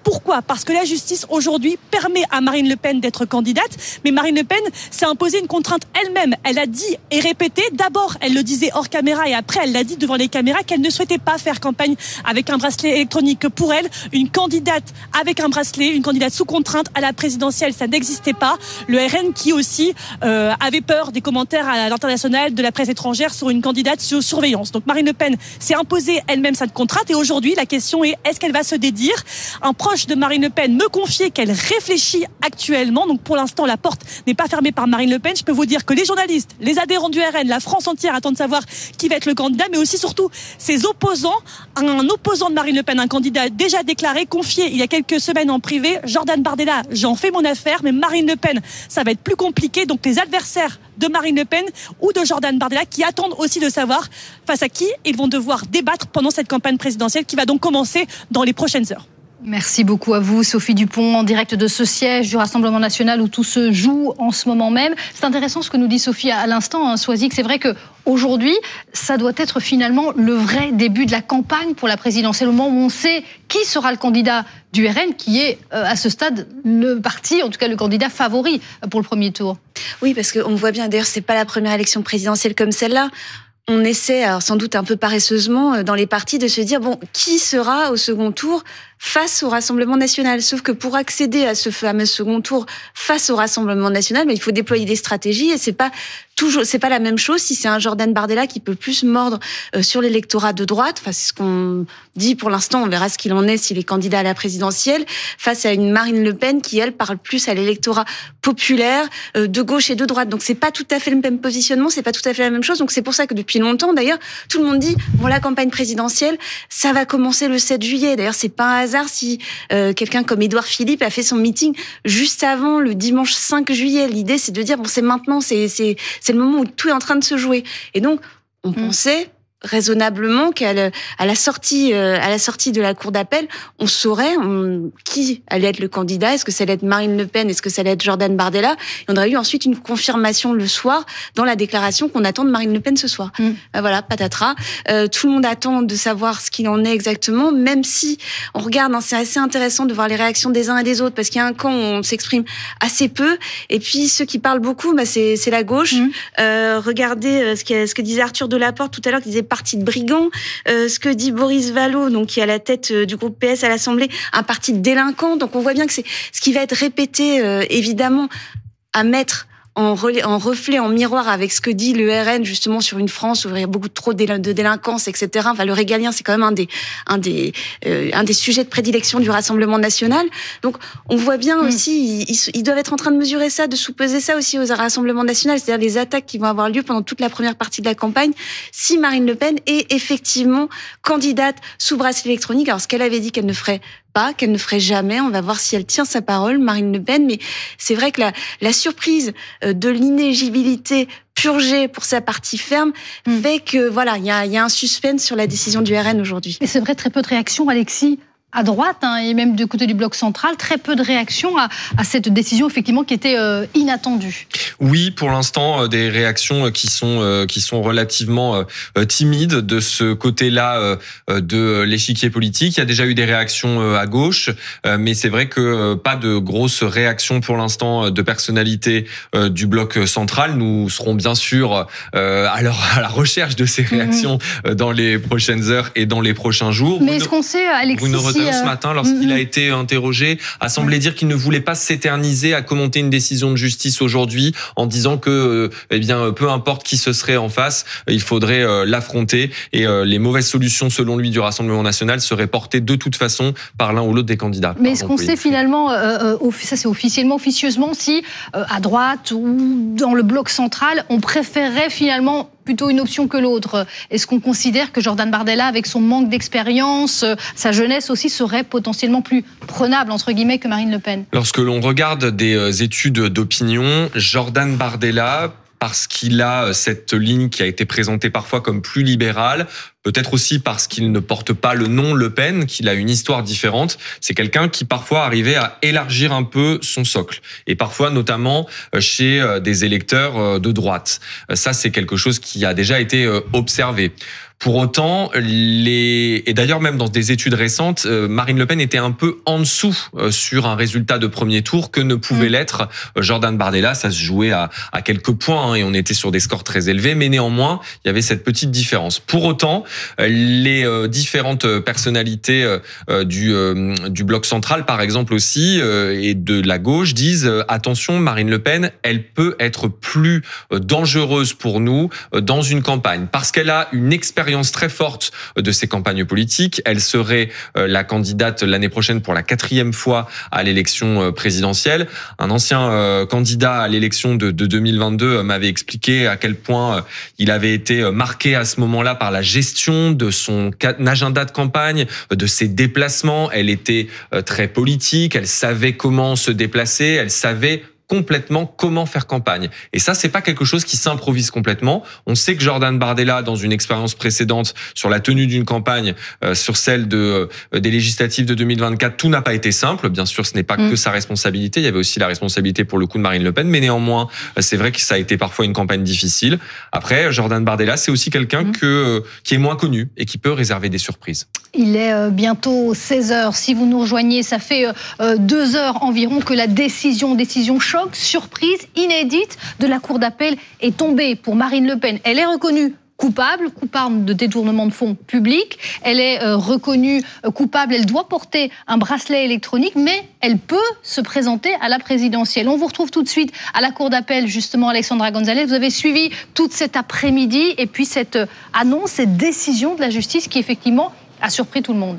Pourquoi ? Parce que la justice aujourd'hui permet à Marine Le Pen d'être candidate, mais Marine Le Pen s'est imposée une contrainte elle-même. Elle a dit et répété, d'abord elle le disait hors caméra et après elle l'a dit devant les caméras qu'elle ne souhaitait pas faire campagne avec un bracelet électronique. Que pour elle, une candidate avec un bracelet, une candidate sous contrainte à la présidentielle, ça n'existait pas. Le R N qui aussi euh, avait peur des commentaires à l'international de la presse étrangère sur une candidate sous surveillance. Donc Marine Le Pen s'est imposée elle-même cette contrainte et aujourd'hui la question est est-ce qu'elle va se dédire ? Un proche de Marine Le Pen me confiait qu'elle réfléchit actuellement. Donc pour l'instant la porte n'est pas fermée par Marine Le Pen. Je peux vous dire que les journalistes, les adhérents du R N, la France entière attendent de savoir qui va être le candidat, mais aussi surtout ses opposants. Un opposant de Marine Le Pen, un candidat déjà déclaré, confié il y a quelques semaines en privé, Jordan Bardella, j'en fais mon affaire, mais Marine Le Pen, ça va être plus compliqué. Donc les adversaires de Marine Le Pen ou de Jordan Bardella qui attendent aussi de savoir face à qui ils vont devoir débattre pendant cette campagne présidentielle qui va donc commencer dans les prochaines heures. Merci beaucoup à vous, Sophie Dupont, en direct de ce siège du Rassemblement national où tout se joue en ce moment même. C'est intéressant ce que nous dit Sophie à l'instant, hein, Soisic. C'est vrai qu'aujourd'hui, ça doit être finalement le vrai début de la campagne pour la présidentielle, au moment où on sait qui sera le candidat du R N, qui est euh, à ce stade le parti, en tout cas le candidat favori pour le premier tour. Oui, parce qu'on voit bien, d'ailleurs, c'est pas la première élection présidentielle comme celle-là. On essaie, alors sans doute un peu paresseusement, dans les partis, de se dire, bon, qui sera au second tour face au Rassemblement national. Sauf que pour accéder à ce fameux second tour face au Rassemblement national, il faut déployer des stratégies et c'est pas toujours, c'est pas la même chose si c'est un Jordan Bardella qui peut plus mordre sur l'électorat de droite. Enfin, c'est ce qu'on dit pour l'instant. On verra ce qu'il en est s'il est candidat à la présidentielle face à une Marine Le Pen qui, elle, parle plus à l'électorat populaire de gauche et de droite. Donc c'est pas tout à fait le même positionnement, c'est pas tout à fait la même chose. Donc c'est pour ça que depuis longtemps, d'ailleurs, tout le monde dit bon, la campagne présidentielle, ça va commencer le sept juillet. D'ailleurs, c'est pas un hasard si euh, quelqu'un comme Édouard Philippe a fait son meeting juste avant le dimanche cinq juillet. L'idée, c'est de dire bon, c'est maintenant, c'est c'est c'est le moment où tout est en train de se jouer. Et donc, on mmh. pensait raisonnablement qu'à la, à la sortie euh, à la sortie de la cour d'appel, on saurait on, qui allait être le candidat. Est-ce que ça allait être Marine Le Pen? Est-ce que ça allait être Jordan Bardella? Et on aurait eu ensuite une confirmation le soir dans la déclaration qu'on attend de Marine LePen ce soir. Mm. Euh, voilà, patatras. Euh, tout le monde attend de savoir ce qu'il en est exactement, même si on regarde, hein, c'est assez intéressant de voir les réactions des uns et des autres, parce qu'il y a un camp où on s'exprime assez peu, et puis ceux qui parlent beaucoup, bah, c'est, c'est la gauche. Mm. Euh, regardez ce que, ce que disait Arthur Delaporte tout à l'heure, qui disait parti de brigands, euh, ce que dit Boris Vallaud, donc qui est à la tête euh, du groupe P S à l'Assemblée, un parti de délinquants. Donc on voit bien que c'est ce qui va être répété, euh, évidemment, à mettre en, relais, en reflet, en miroir avec ce que dit le R N justement sur une France où il y a beaucoup trop de délinquance, et cetera. Enfin, le régalien, c'est quand même un des un des euh, un des sujets de prédilection du Rassemblement national. Donc, on voit bien mmh. aussi, ils, ils doivent être en train de mesurer ça, de sous-peser ça aussi au Rassemblement national, c'est-à-dire les attaques qui vont avoir lieu pendant toute la première partie de la campagne. Si Marine Le Pen est effectivement candidate sous bracelet électronique, alors ce qu'elle avait dit qu'elle ne ferait pas, qu'elle ne ferait jamais. On va voir si elle tient sa parole, Marine Le Pen. Mais c'est vrai que la, la surprise de l'inéligibilité purgée pour sa partie ferme mmh. fait que voilà, il y a, y a un suspense sur la décision du R N aujourd'hui. Et c'est vrai, très peu de réactions, Alexis, à droite, hein, et même du côté du bloc central, très peu de réactions à, à cette décision effectivement qui était euh, inattendue. Oui, pour l'instant, euh, des réactions qui sont euh, qui sont relativement euh, timides de ce côté-là euh, de l'échiquier politique. Il y a déjà eu des réactions euh, à gauche, euh, mais c'est vrai que euh, pas de grosses réactions pour l'instant de personnalités euh, du bloc central. Nous serons bien sûr euh, à, leur, à la recherche de ces réactions mmh. euh, dans les prochaines heures et dans les prochains jours. Mais est-ce qu'on sait, Alexis, si ce matin, lorsqu'il a été interrogé, a semblé dire qu'il ne voulait pas s'éterniser à commenter une décision de justice aujourd'hui, en disant que, eh bien, peu importe qui ce serait en face, il faudrait l'affronter, et les mauvaises solutions, selon lui, du Rassemblement national seraient portées de toute façon par l'un ou l'autre des candidats. Mais est-ce qu'on sait finalement, euh, ça c'est officiellement, officieusement, si euh, à droite ou dans le bloc central, on préférerait finalement plutôt une option que l'autre? Est-ce qu'on considère que Jordan Bardella, avec son manque d'expérience, sa jeunesse aussi, serait potentiellement plus prenable, entre guillemets, que Marine Le Pen? Lorsque l'on regarde des études d'opinion, Jordan Bardella, parce qu'il a cette ligne qui a été présentée parfois comme plus libérale, peut-être aussi parce qu'il ne porte pas le nom Le Pen, qu'il a une histoire différente. C'est quelqu'un qui parfois arrivait à élargir un peu son socle. Et parfois, notamment, chez des électeurs de droite. Ça, c'est quelque chose qui a déjà été observé. Pour autant, les et d'ailleurs même dans des études récentes, euh, Marine Le Pen était un peu en dessous euh, sur un résultat de premier tour que ne pouvait mmh. l'être euh, Jordan Bardella. Ça se jouait à, à quelques points hein, et on était sur des scores très élevés, mais néanmoins il y avait cette petite différence. Pour autant, euh, les euh, différentes personnalités euh, du euh, du bloc central, par exemple aussi, euh, et de la gauche disent euh, attention, Marine Le Pen, elle peut être plus euh, dangereuse pour nous euh, dans une campagne parce qu'elle a une expérience très forte de ces campagnes politiques. Elle serait euh, la candidate l'année prochaine pour la quatrième fois à l'élection euh, présidentielle. Un ancien euh, candidat à l'élection de, de deux mille vingt-deux euh, m'avait expliqué à quel point euh, il avait été marqué à ce moment-là par la gestion de son agenda de campagne, de ses déplacements. Elle était euh, très politique, elle savait comment se déplacer, elle savait complètement comment faire campagne. Et ça, c'est pas quelque chose qui s'improvise complètement. On sait que Jordan Bardella, dans une expérience précédente sur la tenue d'une campagne, euh, sur celle de euh, des législatives de deux mille vingt-quatre, tout n'a pas été simple. Bien sûr, ce n'est pas mmh. que sa responsabilité. Il y avait aussi la responsabilité pour le coup de Marine Le Pen. Mais néanmoins, c'est vrai que ça a été parfois une campagne difficile. Après, Jordan Bardella, c'est aussi quelqu'un mmh. que euh, qui est moins connu et qui peut réserver des surprises. Il est bientôt seize heures. Si vous nous rejoignez, ça fait deux heures environ que la décision, décision choc, surprise, inédite de la Cour d'appel est tombée pour Marine Le Pen. Elle est reconnue coupable, coupable de détournement de fonds publics. Elle est reconnue coupable, elle doit porter un bracelet électronique, mais elle peut se présenter à la présidentielle. On vous retrouve tout de suite à la Cour d'appel, justement, Alexandra Gonzalez. Vous avez suivi toute cet après-midi et puis cette annonce, cette décision de la justice qui, effectivement, a surpris tout le monde.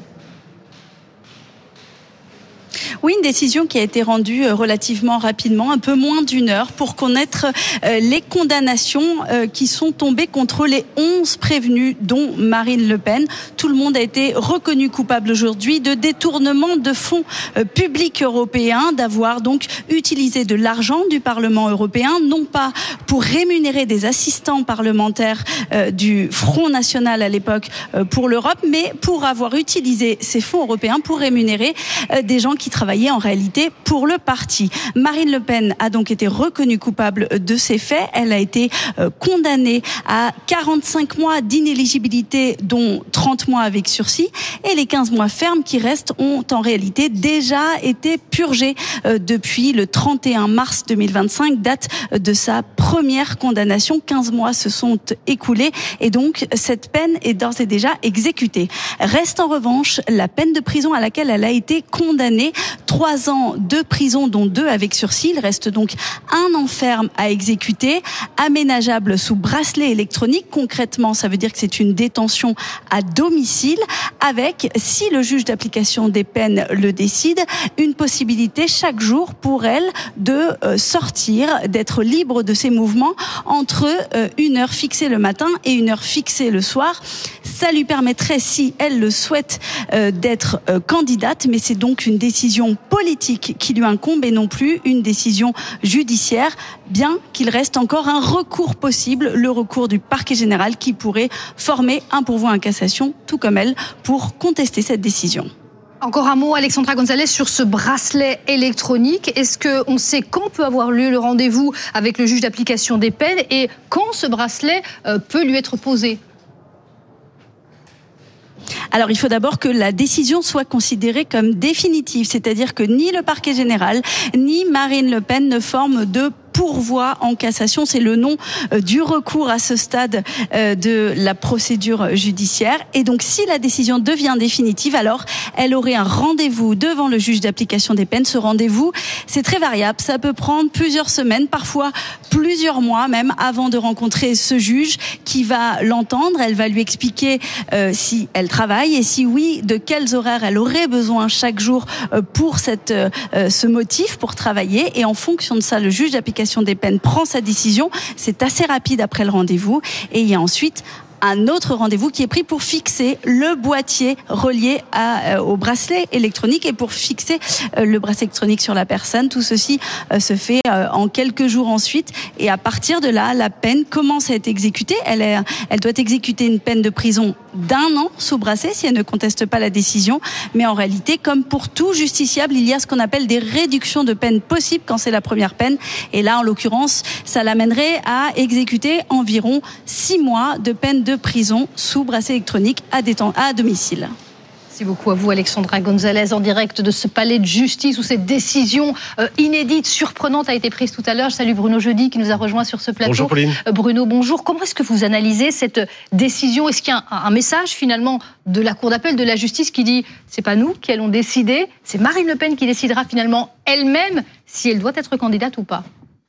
Oui, une décision qui a été rendue relativement rapidement, un peu moins d'une heure, pour connaître les condamnations qui sont tombées contre les onze prévenus, dont Marine Le Pen. Tout le monde a été reconnu coupable aujourd'hui de détournement de fonds publics européens, d'avoir donc utilisé de l'argent du Parlement européen, non pas pour rémunérer des assistants parlementaires du Front National à l'époque pour l'Europe, mais pour avoir utilisé ces fonds européens pour rémunérer des gens qui travaillaient en réalité pour le parti. Marine Le Pen a donc été reconnue coupable de ces faits. Elle a été condamnée à quarante-cinq mois d'inéligibilité, dont trente mois avec sursis, et les quinze mois fermes qui restent ont en réalité déjà été purgés depuis le trente et un mars deux mille vingt-cinq, date de sa première condamnation. quinze mois se sont écoulés et donc cette peine est d'ores et déjà exécutée. Reste en revanche la peine de prison à laquelle elle a été condamnée. Trois ans de prison, dont deux avec sursis. Il reste donc un an ferme à exécuter, aménageable sous bracelet électronique. Concrètement, ça veut dire que c'est une détention à domicile, avec, si le juge d'application des peines le décide, une possibilité chaque jour pour elle de sortir, d'être libre de ses mouvements entre une heure fixée le matin et une heure fixée le soir. Ça lui permettrait, si elle le souhaite, d'être candidate, mais c'est donc une décision politique qui lui incombe et non plus une décision judiciaire, bien qu'il reste encore un recours possible, le recours du parquet général qui pourrait former un pourvoi en cassation, tout comme elle, pour contester cette décision. Encore un mot, Alexandra Gonzalez, sur ce bracelet électronique. Est-ce qu'on sait quand peut avoir lieu le rendez-vous avec le juge d'application des peines et quand ce bracelet peut lui être posé ? Alors, il faut d'abord que la décision soit considérée comme définitive, c'est-à-dire que ni le parquet général, ni Marine Le Pen ne forment de pourvoi en cassation. C'est le nom du recours à ce stade de la procédure judiciaire. Et donc, si la décision devient définitive, alors elle aurait un rendez-vous devant le juge d'application des peines. Ce rendez-vous, c'est très variable. Ça peut prendre plusieurs semaines, parfois plusieurs mois même, avant de rencontrer ce juge qui va l'entendre. Elle va lui expliquer euh, si elle travaille et si oui, de quels horaires elle aurait besoin chaque jour pour cette, euh, ce motif, pour travailler. Et en fonction de ça, le juge d'application des peines prend sa décision. C'est assez rapide après le rendez-vous. Et il y a ensuite un autre rendez-vous qui est pris pour fixer le boîtier relié à, euh, au bracelet électronique et pour fixer euh, le bracelet électronique sur la personne. Tout ceci euh, se fait euh, en quelques jours ensuite. Et à partir de là, la peine commence à être exécutée. Elle, est, elle doit exécuter une peine de prison d'un an sous bracelet si elle ne conteste pas la décision. Mais en réalité, comme pour tout justiciable, il y a ce qu'on appelle des réductions de peine possibles quand c'est la première peine. Et là, en l'occurrence, ça l'amènerait à exécuter environ six mois de peine de prison sous bracelet électronique à, déten- à domicile. Merci beaucoup à vous, Alexandra Gonzalez, en direct de ce palais de justice où cette décision euh, inédite, surprenante a été prise tout à l'heure. Je salue Bruno Jeudi qui nous a rejoint sur ce plateau. Bonjour Pauline. Euh, Bruno, bonjour. Comment est-ce que vous analysez cette décision ? Est-ce qu'il y a un, un message finalement de la Cour d'appel, de la justice qui dit c'est pas nous qui allons décider, c'est Marine Le Pen qui décidera finalement elle-même si elle doit être candidate ou pas ?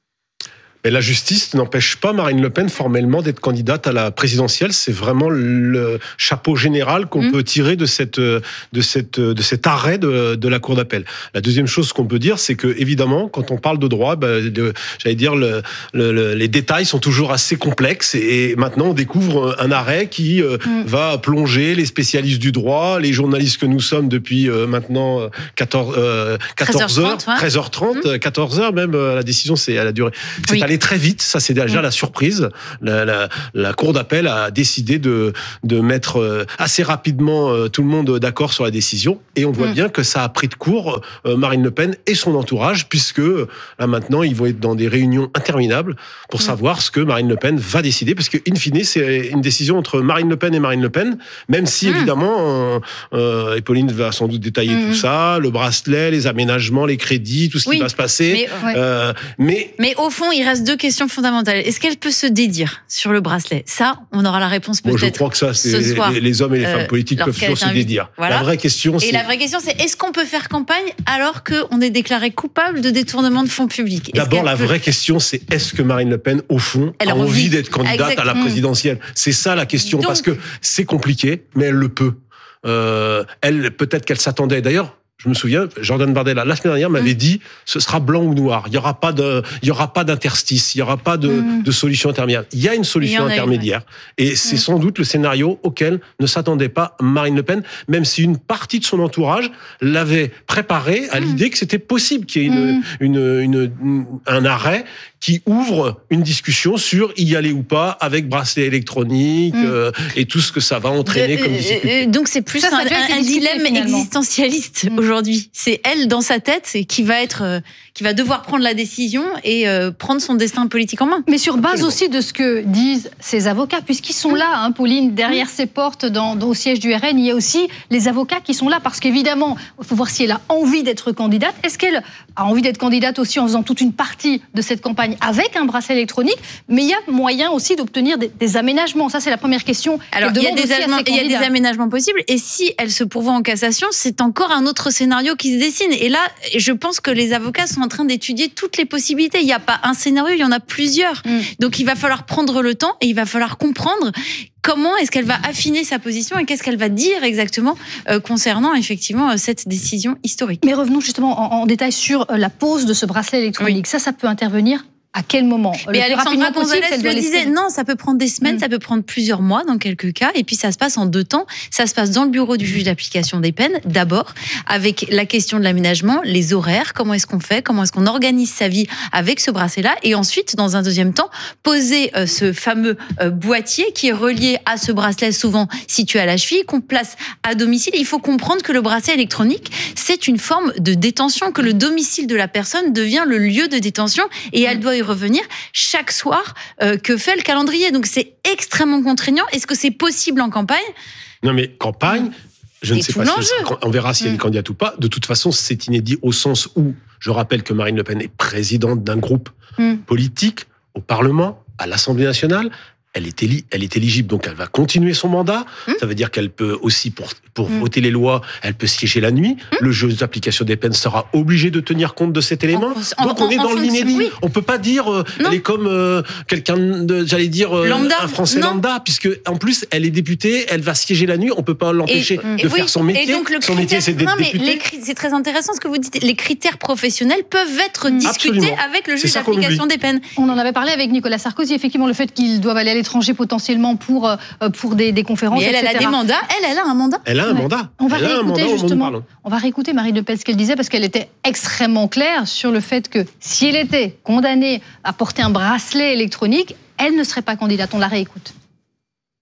Mais la justice n'empêche pas Marine Le Pen formellement d'être candidate à la présidentielle. C'est vraiment le chapeau général qu'on mmh. peut tirer de cette de cette de cet arrêt de, de la Cour d'appel. La deuxième chose qu'on peut dire, c'est que évidemment, quand on parle de droit, bah, de, j'allais dire le, le, le, les détails sont toujours assez complexes. Et maintenant, on découvre un arrêt qui euh, mmh. va plonger les spécialistes du droit, les journalistes que nous sommes depuis euh, maintenant quatorze, euh, quatorze heures, treize heures trente, mmh. quatorze heures même. La décision, c'est elle a duré. C'est oui. allé très vite, ça c'est déjà mmh. la surprise. La, la, la Cour d'appel a décidé de, de mettre assez rapidement tout le monde d'accord sur la décision, et on voit mmh. bien que ça a pris de court Marine Le Pen et son entourage, puisque là maintenant ils vont être dans des réunions interminables pour mmh. savoir ce que Marine Le Pen va décider, parce que in fine c'est une décision entre Marine Le Pen et Marine Le Pen, même si mmh. évidemment, euh, et Pauline va sans doute détailler mmh. tout ça, le bracelet, les aménagements, les crédits, tout ce oui. qui va se passer. Mais, ouais. euh, mais, mais au fond, il reste deux questions fondamentale. Est-ce qu'elle peut se dédire sur le bracelet ? Ça, on aura la réponse peut-être Bon, je crois que ça, c'est ce soir, les, les hommes et les euh, femmes politiques peuvent toujours se dédire. Voilà. La vraie question, c'est... Et la vraie question, c'est est-ce qu'on peut faire campagne alors qu'on est déclaré coupable de détournement de fonds publics ? Est-ce D'abord, la peut... vraie question, c'est est-ce que Marine Le Pen, au fond, elle a envie, envie d'être candidate Exactement. à la présidentielle ? C'est ça la question, Donc... parce que c'est compliqué, mais elle le peut. Euh, elle, peut-être qu'elle s'attendait. D'ailleurs, je me souviens, Jordan Bardella, la semaine dernière, m'avait mmh. dit ce sera blanc ou noir. Il n'y aura pas de, il y aura pas d'interstice, il n'y aura pas de, mmh. de solution intermédiaire. Il y a une solution intermédiaire. Une, ouais. Et c'est mmh. sans doute le scénario auquel ne s'attendait pas Marine Le Pen, même si une partie de son entourage l'avait préparé à mmh. l'idée que c'était possible qu'il y ait une, mmh. une, une, une, un arrêt qui ouvre une discussion sur y aller ou pas avec bracelet électronique mmh. euh, et tout ce que ça va entraîner de, comme difficulté. Euh, donc c'est plus ça, ça un, un dilemme finalement. existentialiste mmh. aujourd'hui. C'est elle dans sa tête qui va être, euh, qui va devoir prendre la décision et euh, prendre son destin politique en main. Mais sur base Absolument. aussi de ce que disent ses avocats, puisqu'ils sont mmh. là, hein, Pauline, derrière mmh. ces portes dans, dans, au siège du R N, il y a aussi les avocats qui sont là parce qu'évidemment, il faut voir si elle a envie d'être candidate. Est-ce qu'elle a envie d'être candidate aussi en faisant toute une partie de cette campagne avec un bracelet électronique, mais il y a moyen aussi d'obtenir des, des aménagements. Ça, c'est la première question. Alors, il y, a des il y a des aménagements possibles, et si elle se pourvoit en cassation, c'est encore un autre scénario qui se dessine. Et là, je pense que les avocats sont en train d'étudier toutes les possibilités. Il n'y a pas un scénario, il y en a plusieurs. Mm. Donc, il va falloir prendre le temps et il va falloir comprendre comment est-ce qu'elle va affiner sa position et qu'est-ce qu'elle va dire exactement euh, concernant effectivement euh, cette décision historique. Mais revenons justement en, en détail sur euh, la pose de ce bracelet électronique. Oui. Ça, ça peut intervenir à quel moment ? Mais Alexandra Gonzalez le disait, non, ça peut prendre des semaines, mmh. ça peut prendre plusieurs mois dans quelques cas, et puis ça se passe en deux temps. Ça se passe dans le bureau du juge d'application des peines, d'abord, avec la question de l'aménagement, les horaires, comment est-ce qu'on fait, comment est-ce qu'on organise sa vie avec ce bracelet-là, et ensuite, dans un deuxième temps, poser euh, ce fameux euh, boîtier qui est relié à ce bracelet souvent situé à la cheville, qu'on place à domicile. Il faut comprendre que le bracelet électronique, c'est une forme de détention, que le domicile de la personne devient le lieu de détention, et elle doit y revenir chaque soir euh, que fait le calendrier. Donc c'est extrêmement contraignant. Est-ce que c'est possible en campagne ? Non mais campagne, je ne sais pas si elle, on verra si elle est candidate ou pas. De toute façon, c'est inédit au sens où, je rappelle que Marine Le Pen est présidente d'un groupe mm. politique au Parlement, à l'Assemblée nationale. Elle est, éli- elle est éligible, donc elle va continuer son mandat. Mmh. Ça veut dire qu'elle peut aussi, pour, pour mmh. voter les lois, elle peut siéger la nuit. Mmh. Le juge d'application des peines sera obligé de tenir compte de cet élément. En, donc en, on est dans l'inédit. Oui. On peut pas dire euh, elle est comme euh, quelqu'un de, j'allais dire, euh, un Français non. lambda, puisque en plus elle est députée, elle va siéger la nuit. On peut pas l'empêcher et, de et faire oui. son métier. Et donc le son critère, métier, c'est d'être non, mais député. Les, c'est très intéressant ce que vous dites. Les critères professionnels peuvent être mmh. discutés Absolument. avec le juge d'application des peines. On en avait parlé avec Nicolas Sarkozy. Effectivement, le fait qu'ils doivent aller à l'étranger potentiellement pour, pour des, des conférences, mais elle, elle a des mandats. Elle, elle a un mandat. Elle a un ouais. mandat. On va elle réécouter justement. On va réécouter Marine Le Pen ce qu'elle disait parce qu'elle était extrêmement claire sur le fait que si elle était condamnée à porter un bracelet électronique, elle ne serait pas candidate. On la réécoute.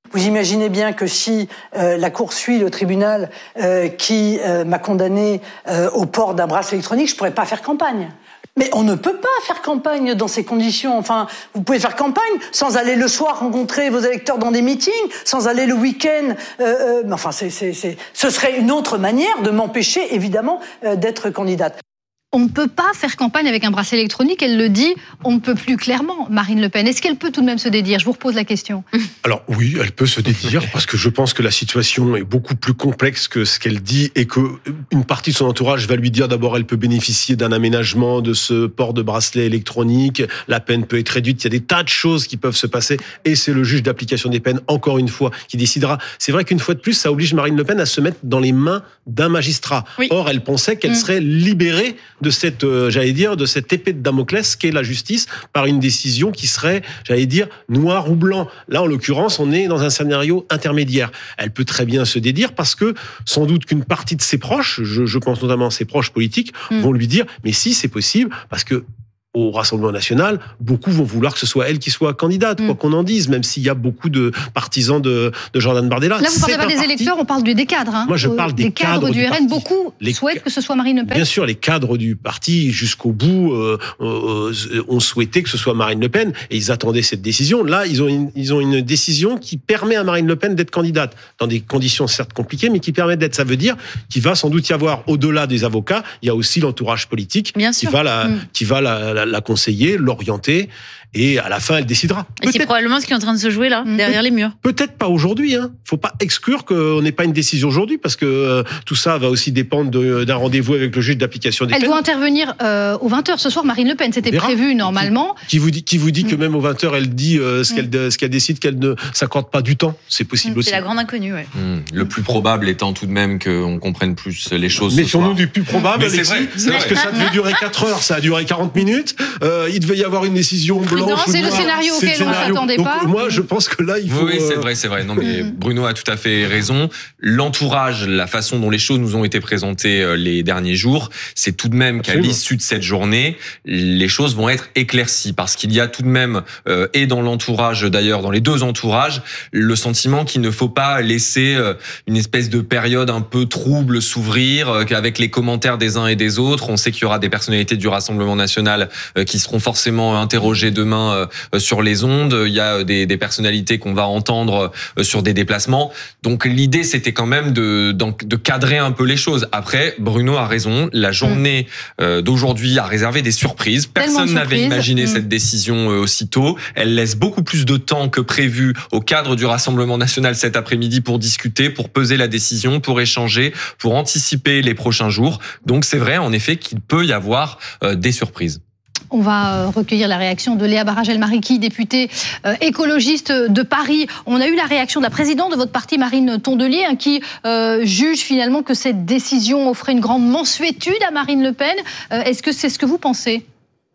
Vous imaginez bien que si euh, la Cour suit le tribunal euh, qui euh, m'a condamné euh, au port d'un bracelet électronique, je pourrais pas faire campagne. Mais on ne peut pas faire campagne dans ces conditions. Enfin, vous pouvez faire campagne sans aller le soir rencontrer vos électeurs dans des meetings, sans aller le week-end. Euh, euh, enfin, c'est, c'est, c'est, ce serait une autre manière de m'empêcher, évidemment, euh, d'être candidate. On ne peut pas faire campagne avec un bracelet électronique, elle le dit, on ne peut plus clairement, Marine Le Pen. Est-ce qu'elle peut tout de même se dédire ? Je vous repose la question. Alors oui, elle peut se dédire, parce que je pense que la situation est beaucoup plus complexe que ce qu'elle dit, et qu'une partie de son entourage va lui dire d'abord elle peut bénéficier d'un aménagement de ce port de bracelet électronique, la peine peut être réduite, il y a des tas de choses qui peuvent se passer, et c'est le juge d'application des peines, encore une fois, qui décidera. C'est vrai qu'une fois de plus, ça oblige Marine Le Pen à se mettre dans les mains d'un magistrat. Oui. Or, elle pensait qu'elle mmh. serait libérée de cette, euh, j'allais dire, de cette épée de Damoclès qu'est la justice par une décision qui serait, j'allais dire, noir ou blanc. Là, en l'occurrence, on est dans un scénario intermédiaire. Elle peut très bien se dédire parce que, sans doute qu'une partie de ses proches, je, je pense notamment à ses proches politiques, mmh. vont lui dire, mais si, c'est possible, parce que au Rassemblement national, beaucoup vont vouloir que ce soit elle qui soit candidate, mmh. quoi qu'on en dise, même s'il y a beaucoup de partisans de, de Jordan Bardella. Là, vous parlez pas des parti... électeurs, on parle des cadres. Hein. Moi, je parle des, des cadres, cadres du, du R N. Beaucoup les... souhaitent que ce soit Marine Le Pen. Bien sûr, les cadres du parti, jusqu'au bout, euh, euh, ont souhaité que ce soit Marine Le Pen, et ils attendaient cette décision. Là, ils ont une, ils ont une décision qui permet à Marine Le Pen d'être candidate, dans des conditions certes compliquées, mais qui permet d'être. Ça veut dire qu'il va sans doute y avoir, au-delà des avocats, il y a aussi l'entourage politique Bien qui sûr. va la, mmh. qui va la, la, la conseiller, l'orienter, et à la fin, elle décidera. Et c'est probablement ce qui est en train de se jouer là, mmh. derrière les murs. Peut-être pas aujourd'hui. Hein. Faut pas exclure qu'on n'ait pas une décision aujourd'hui, parce que euh, tout ça va aussi dépendre de, d'un rendez-vous avec le juge d'application des elle peines. Elle doit intervenir euh, aux vingt heures ce soir, Marine Le Pen. C'était prévu normalement. Qui, qui vous dit, qui vous dit mmh. que même aux vingt heures, elle dit euh, ce, mmh. qu'elle, ce qu'elle décide, qu'elle ne s'accorde pas du temps. C'est possible mmh. aussi. C'est la grande inconnue, ouais. Mmh. Le plus probable étant tout de même qu'on comprenne plus les choses. Méfions-nous du plus probable, Mais Alexis, c'est vrai, c'est parce vrai. que ça devait durer quatre heures, ça a duré quarante minutes. Euh, il devait y avoir une décision blanche. Non, c'est le scénario auquel on ne s'attendait pas. Donc, moi, je pense que là, il faut. Oui, c'est vrai, c'est vrai. Non, mais Bruno a tout à fait raison. L'entourage, la façon dont les choses nous ont été présentées les derniers jours, c'est tout de même Absolument. Qu'à l'issue de cette journée, les choses vont être éclaircies, parce qu'il y a tout de même, euh, et dans l'entourage d'ailleurs, dans les deux entourages, le sentiment qu'il ne faut pas laisser euh, une espèce de période un peu trouble s'ouvrir, euh, qu'avec les commentaires des uns et des autres, on sait qu'il y aura des personnalités du Rassemblement national euh, qui seront forcément interrogées demain euh, sur les ondes. Il y a des, des personnalités qu'on va entendre euh, sur des déplacements. Donc l'idée, c'était quand même de, de cadrer un peu les choses. Après, Bruno a raison. La journée euh, d'aujourd'hui a réservé des surprises. Personne n'avait imaginé mmh. cette décision euh, aussitôt. Elle laisse beaucoup plus de temps que prévu au cadre du Rassemblement national cet après-midi pour discuter, pour peser la décision, pour échanger, pour anticiper les prochains jours. Donc c'est vrai, en effet, qu'il peut y avoir euh, des surprises. On va recueillir la réaction de Léa Barragel-Mariki, députée euh, écologiste de Paris. On a eu la réaction de la présidente de votre parti, Marine Tondelier, hein, qui euh, juge finalement que cette décision offrait une grande mansuétude à Marine Le Pen. Euh, est-ce que c'est ce que vous pensez ?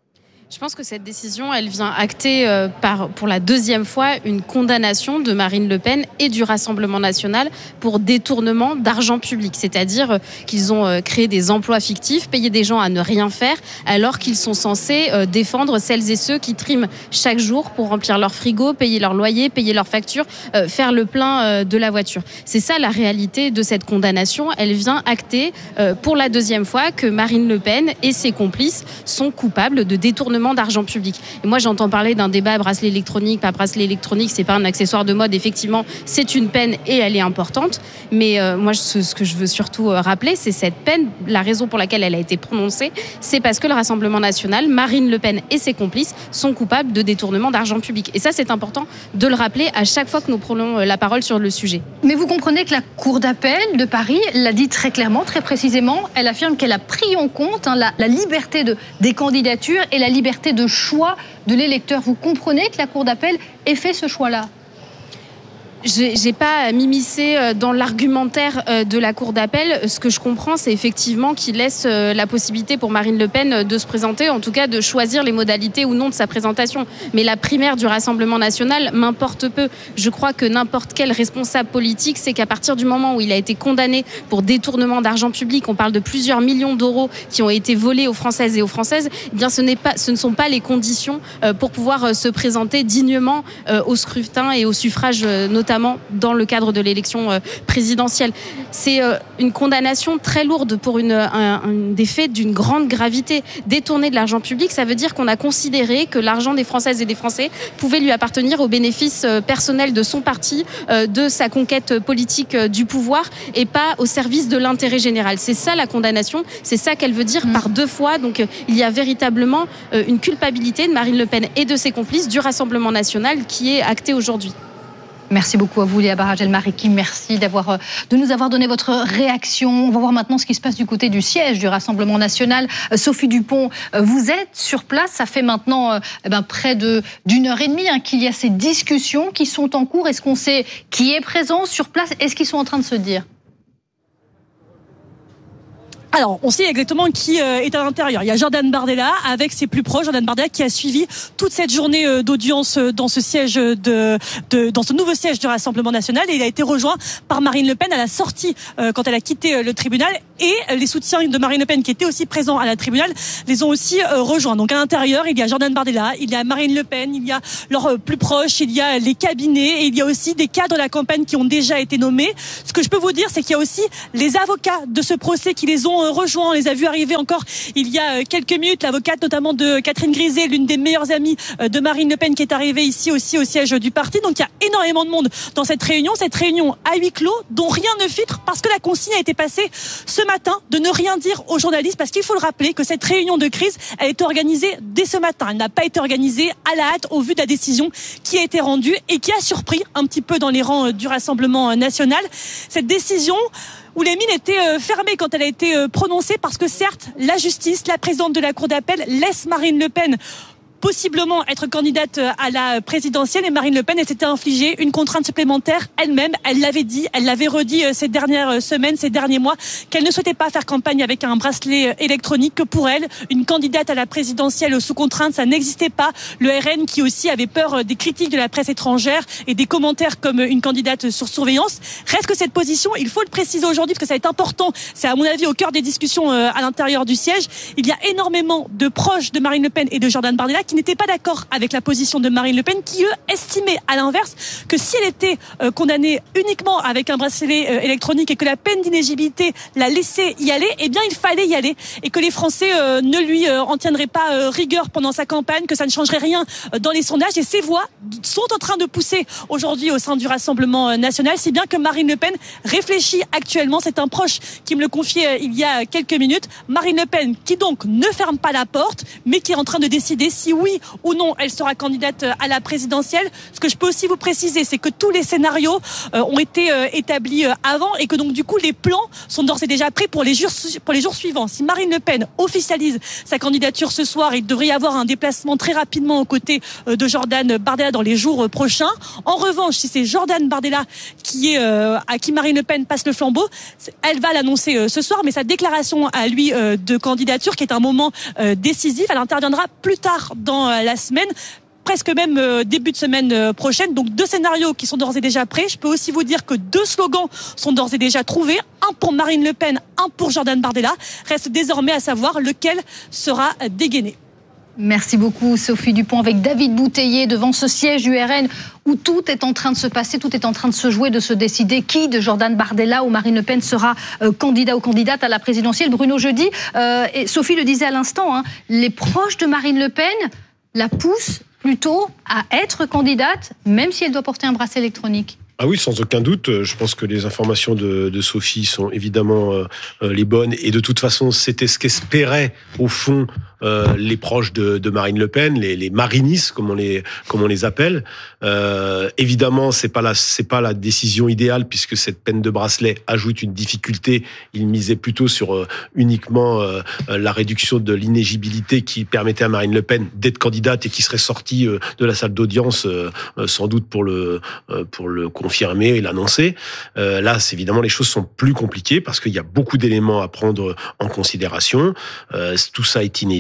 Je pense que cette décision, elle vient acter euh, par, pour la deuxième fois une condamnation de Marine Le Pen et du Rassemblement national pour détournement d'argent public. C'est-à-dire euh, qu'ils ont euh, créé des emplois fictifs, payé des gens à ne rien faire, alors qu'ils sont censés euh, défendre celles et ceux qui triment chaque jour pour remplir leur frigo, payer leur loyer, payer leurs factures, euh, faire le plein euh, de la voiture. C'est ça la réalité de cette condamnation. Elle vient acter euh, pour la deuxième fois que Marine Le Pen et ses complices sont coupables de détournement d'argent public. Et moi, j'entends parler d'un débat bracelet électronique, pas bracelet électronique, c'est pas un accessoire de mode. Effectivement, c'est une peine et elle est importante. Mais euh, moi, ce, ce que je veux surtout euh, rappeler, c'est cette peine. La raison pour laquelle elle a été prononcée, c'est parce que le Rassemblement national, Marine Le Pen et ses complices sont coupables de détournement d'argent public. Et ça, c'est important de le rappeler à chaque fois que nous prenons la parole sur le sujet. Mais vous comprenez que la Cour d'appel de Paris l'a dit très clairement, très précisément. Elle affirme qu'elle a pris en compte hein, la, la liberté de, des candidatures et la liberté de choix de l'électeur. Vous comprenez que la Cour d'appel ait fait ce choix-là ? J'ai, j'ai pas à m'immiscer dans l'argumentaire de la Cour d'appel. Ce que je comprends, c'est effectivement qu'il laisse la possibilité pour Marine Le Pen de se présenter, en tout cas de choisir les modalités ou non de sa présentation. Mais la primaire du Rassemblement national m'importe peu. Je crois que n'importe quel responsable politique sait qu'à partir du moment où il a été condamné pour détournement d'argent public, on parle de plusieurs millions d'euros qui ont été volés aux Françaises et aux Françaises, eh bien ce n'est pas, ce ne sont pas les conditions pour pouvoir se présenter dignement au scrutin et au suffrage notamment notamment dans le cadre de l'élection euh, présidentielle. C'est euh, une condamnation très lourde pour une, un, un, des faits d'une grande gravité. Détourner de l'argent public, ça veut dire qu'on a considéré que l'argent des Françaises et des Français pouvait lui appartenir au bénéfice euh, personnel de son parti, euh, de sa conquête politique euh, du pouvoir et pas au service de l'intérêt général. C'est ça la condamnation, c'est ça qu'elle veut dire mmh. par deux fois. Donc euh, il y a véritablement euh, une culpabilité de Marine Le Pen et de ses complices du Rassemblement national qui est actée aujourd'hui. Merci beaucoup à vous, Léa Barragel-Mariki. Merci d'avoir, de nous avoir donné votre réaction. On va voir maintenant ce qui se passe du côté du siège du Rassemblement national. Sophie Dupont, vous êtes sur place. Ça fait maintenant eh ben, près de, d'une heure et demie hein, qu'il y a ces discussions qui sont en cours. Est-ce qu'on sait qui est présent sur place? Est-ce qu'ils sont en train de se dire? Alors, on sait exactement qui euh, est à l'intérieur. Il y a Jordan Bardella avec ses plus proches. Jordan Bardella qui a suivi toute cette journée euh, d'audience euh, dans ce siège de, de, dans ce nouveau siège du Rassemblement national. Et il a été rejoint par Marine Le Pen à la sortie euh, quand elle a quitté euh, le tribunal. Et euh, les soutiens de Marine Le Pen qui étaient aussi présents à la tribunal les ont aussi euh, rejoints. Donc à l'intérieur, il y a Jordan Bardella, il y a Marine Le Pen, il y a leurs euh, plus proches, il y a les cabinets et il y a aussi des cadres de la campagne qui ont déjà été nommés. Ce que je peux vous dire, c'est qu'il y a aussi les avocats de ce procès qui les ont rejoints. On les a vus arriver encore il y a quelques minutes. L'avocate notamment de Catherine Griset, l'une des meilleures amies de Marine Le Pen, qui est arrivée ici aussi au siège du parti. Donc il y a énormément de monde dans cette réunion. Cette réunion à huis clos dont rien ne filtre parce que la consigne a été passée ce matin de ne rien dire aux journalistes parce qu'il faut le rappeler que cette réunion de crise a été organisée dès ce matin. Elle n'a pas été organisée à la hâte au vu de la décision qui a été rendue et qui a surpris un petit peu dans les rangs du Rassemblement national. Cette décision où les mines étaient fermées quand elle a été prononcée parce que certes, la justice, la présidente de la Cour d'appel laisse Marine Le Pen possiblement être candidate à la présidentielle et Marine Le Pen s'était infligée une contrainte supplémentaire elle-même. Elle l'avait dit, elle l'avait redit ces dernières semaines, ces derniers mois, qu'elle ne souhaitait pas faire campagne avec un bracelet électronique, que pour elle, une candidate à la présidentielle sous contrainte, ça n'existait pas. Le R N qui aussi avait peur des critiques de la presse étrangère et des commentaires comme une candidate sur surveillance. Reste que cette position, il faut le préciser aujourd'hui parce que ça va être important, c'est à mon avis au cœur des discussions à l'intérieur du siège. Il y a énormément de proches de Marine Le Pen et de Jordan Bardella qui n'étaient pas d'accord avec la position de Marine Le Pen, qui eux estimaient à l'inverse que si elle était euh, condamnée uniquement avec un bracelet euh, électronique et que la peine d'inéligibilité la laissait y aller, eh bien il fallait y aller et que les Français euh, ne lui euh, en tiendraient pas euh, rigueur pendant sa campagne, que ça ne changerait rien euh, dans les sondages. Et ces voix sont en train de pousser aujourd'hui au sein du Rassemblement national, si bien que Marine Le Pen réfléchit actuellement. C'est un proche qui me le confiait euh, il y a quelques minutes. Marine Le Pen qui donc ne ferme pas la porte, mais qui est en train de décider si oui ou non elle sera candidate à la présidentielle. Ce que je peux aussi vous préciser, c'est que tous les scénarios euh, ont été euh, établis euh, avant et que donc du coup les plans sont d'ores et déjà prêts pour les jours, pour les jours suivants. Si Marine Le Pen officialise sa candidature ce soir, il devrait y avoir un déplacement très rapidement aux côtés euh, de Jordan Bardella dans les jours euh, prochains. En revanche, si c'est Jordan Bardella qui est euh, à qui Marine Le Pen passe le flambeau, elle va l'annoncer euh, ce soir, mais sa déclaration à lui euh, de candidature, qui est un moment euh, décisif, elle interviendra plus tard dans euh, la semaine, presque même euh, début de semaine euh, prochaine. Donc deux scénarios qui sont d'ores et déjà prêts. Je peux aussi vous dire que deux slogans sont d'ores et déjà trouvés. Un pour Marine Le Pen, un pour Jordan Bardella. Reste désormais à savoir lequel sera dégainé. Merci beaucoup Sophie Dupont avec David Bouteiller devant ce siège U R N où tout est en train de se passer, tout est en train de se jouer, de se décider qui de Jordan Bardella ou Marine Le Pen sera euh, candidat ou candidate à la présidentielle. Bruno Jeudi, euh, et Sophie le disait à l'instant, hein, les proches de Marine Le Pen la poussent plutôt à être candidate, même si elle doit porter un bracelet électronique. Ah oui, sans aucun doute. Je pense que les informations de, de Sophie sont évidemment euh, les bonnes. Et de toute façon, c'était ce qu'espéraient, au fond, euh, les proches de, de Marine Le Pen, les, les marinistes, comme on les, comme on les appelle. Euh, évidemment, c'est pas la, c'est pas la décision idéale, puisque cette peine de bracelet ajoute une difficulté. Il misait plutôt sur euh, uniquement euh, la réduction de l'inéligibilité qui permettait à Marine Le Pen d'être candidate et qui serait sortie euh, de la salle d'audience, euh, sans doute pour le, euh, pour le confirmer et l'annoncer. Euh, là, c'est évidemment, les choses sont plus compliquées parce qu'il y a beaucoup d'éléments à prendre en considération. Euh, tout ça est inédit.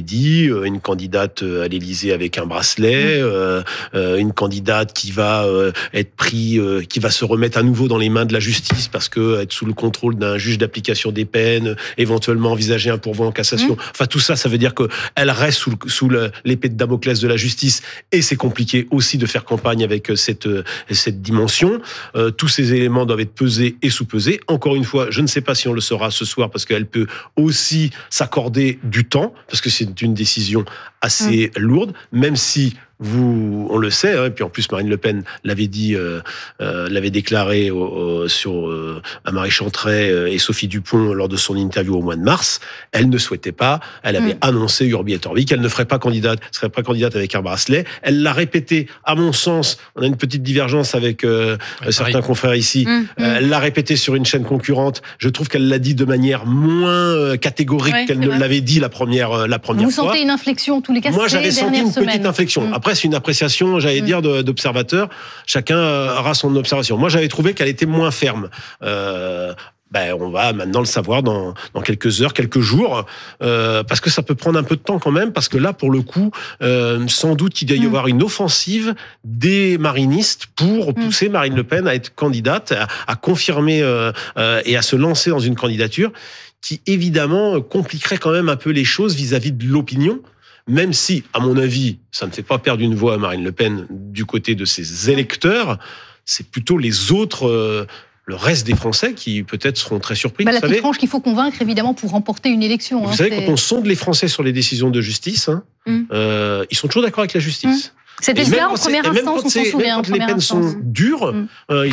dit, une candidate à l'Élysée avec un bracelet, euh, euh, une candidate qui va euh, être pris, euh, qui va se remettre à nouveau dans les mains de la justice parce que être sous le contrôle d'un juge d'application des peines, éventuellement envisager un pourvoi en cassation. Mmh. Enfin, tout ça, ça veut dire que elle reste sous, le, sous le, l'épée de Damoclès de la justice, et c'est compliqué aussi de faire campagne avec cette cette dimension. Euh, tous ces éléments doivent être pesés et sous-pesés. Encore une fois, je ne sais pas si on le saura ce soir parce qu'elle peut aussi s'accorder du temps parce que c'est une décision assez mmh. lourde, même si vous, on le sait, hein, et puis en plus Marine Le Pen l'avait dit, euh, euh, l'avait déclaré au, au, sur euh, à Marie Chantray euh, et Sophie Dupont lors de son interview au mois de mars. Elle ne souhaitait pas. Elle avait mmh. annoncé Urbi et Orbi qu'elle ne ferait pas candidate, serait pas candidate avec un bracelet. Elle l'a répété. À mon sens, on a une petite divergence avec euh, ouais, certains pareil. confrères ici. Mmh. Euh, elle l'a répété sur une chaîne concurrente. Je trouve qu'elle l'a dit de manière moins euh, catégorique ouais, qu'elle ne vrai. l'avait dit la première euh, la première Vous fois. Vous sentez une inflexion, en tous les cas. Moi, j'avais senti une semaines. petite inflexion. Mmh. Après, c'est une appréciation, j'allais mmh. dire, de, d'observateur. Chacun aura son observation. Moi, j'avais trouvé qu'elle était moins ferme. Euh, ben, on va maintenant le savoir dans, dans quelques heures, quelques jours, euh, parce que ça peut prendre un peu de temps quand même, parce que là, pour le coup, euh, sans doute qu'il doit y avoir une offensive des marinistes pour pousser Marine Le Pen à être candidate, à, à confirmer euh, euh, et à se lancer dans une candidature qui, évidemment, compliquerait quand même un peu les choses vis-à-vis de l'opinion. Même si, à mon avis, ça ne fait pas perdre une voix à Marine Le Pen du côté de ses électeurs, c'est plutôt les autres, euh, le reste des Français qui peut-être seront très surpris. Bah, vous la savez. petite frange qu'il faut convaincre, évidemment, pour remporter une élection. Vous hein, savez, c'est... quand on sonde les Français sur les décisions de justice, hein, mm. euh, ils sont toujours d'accord avec la justice. Mm. C'était le cas en première instance, on s'en souvient. Même quand les peines sont dures, mm. euh,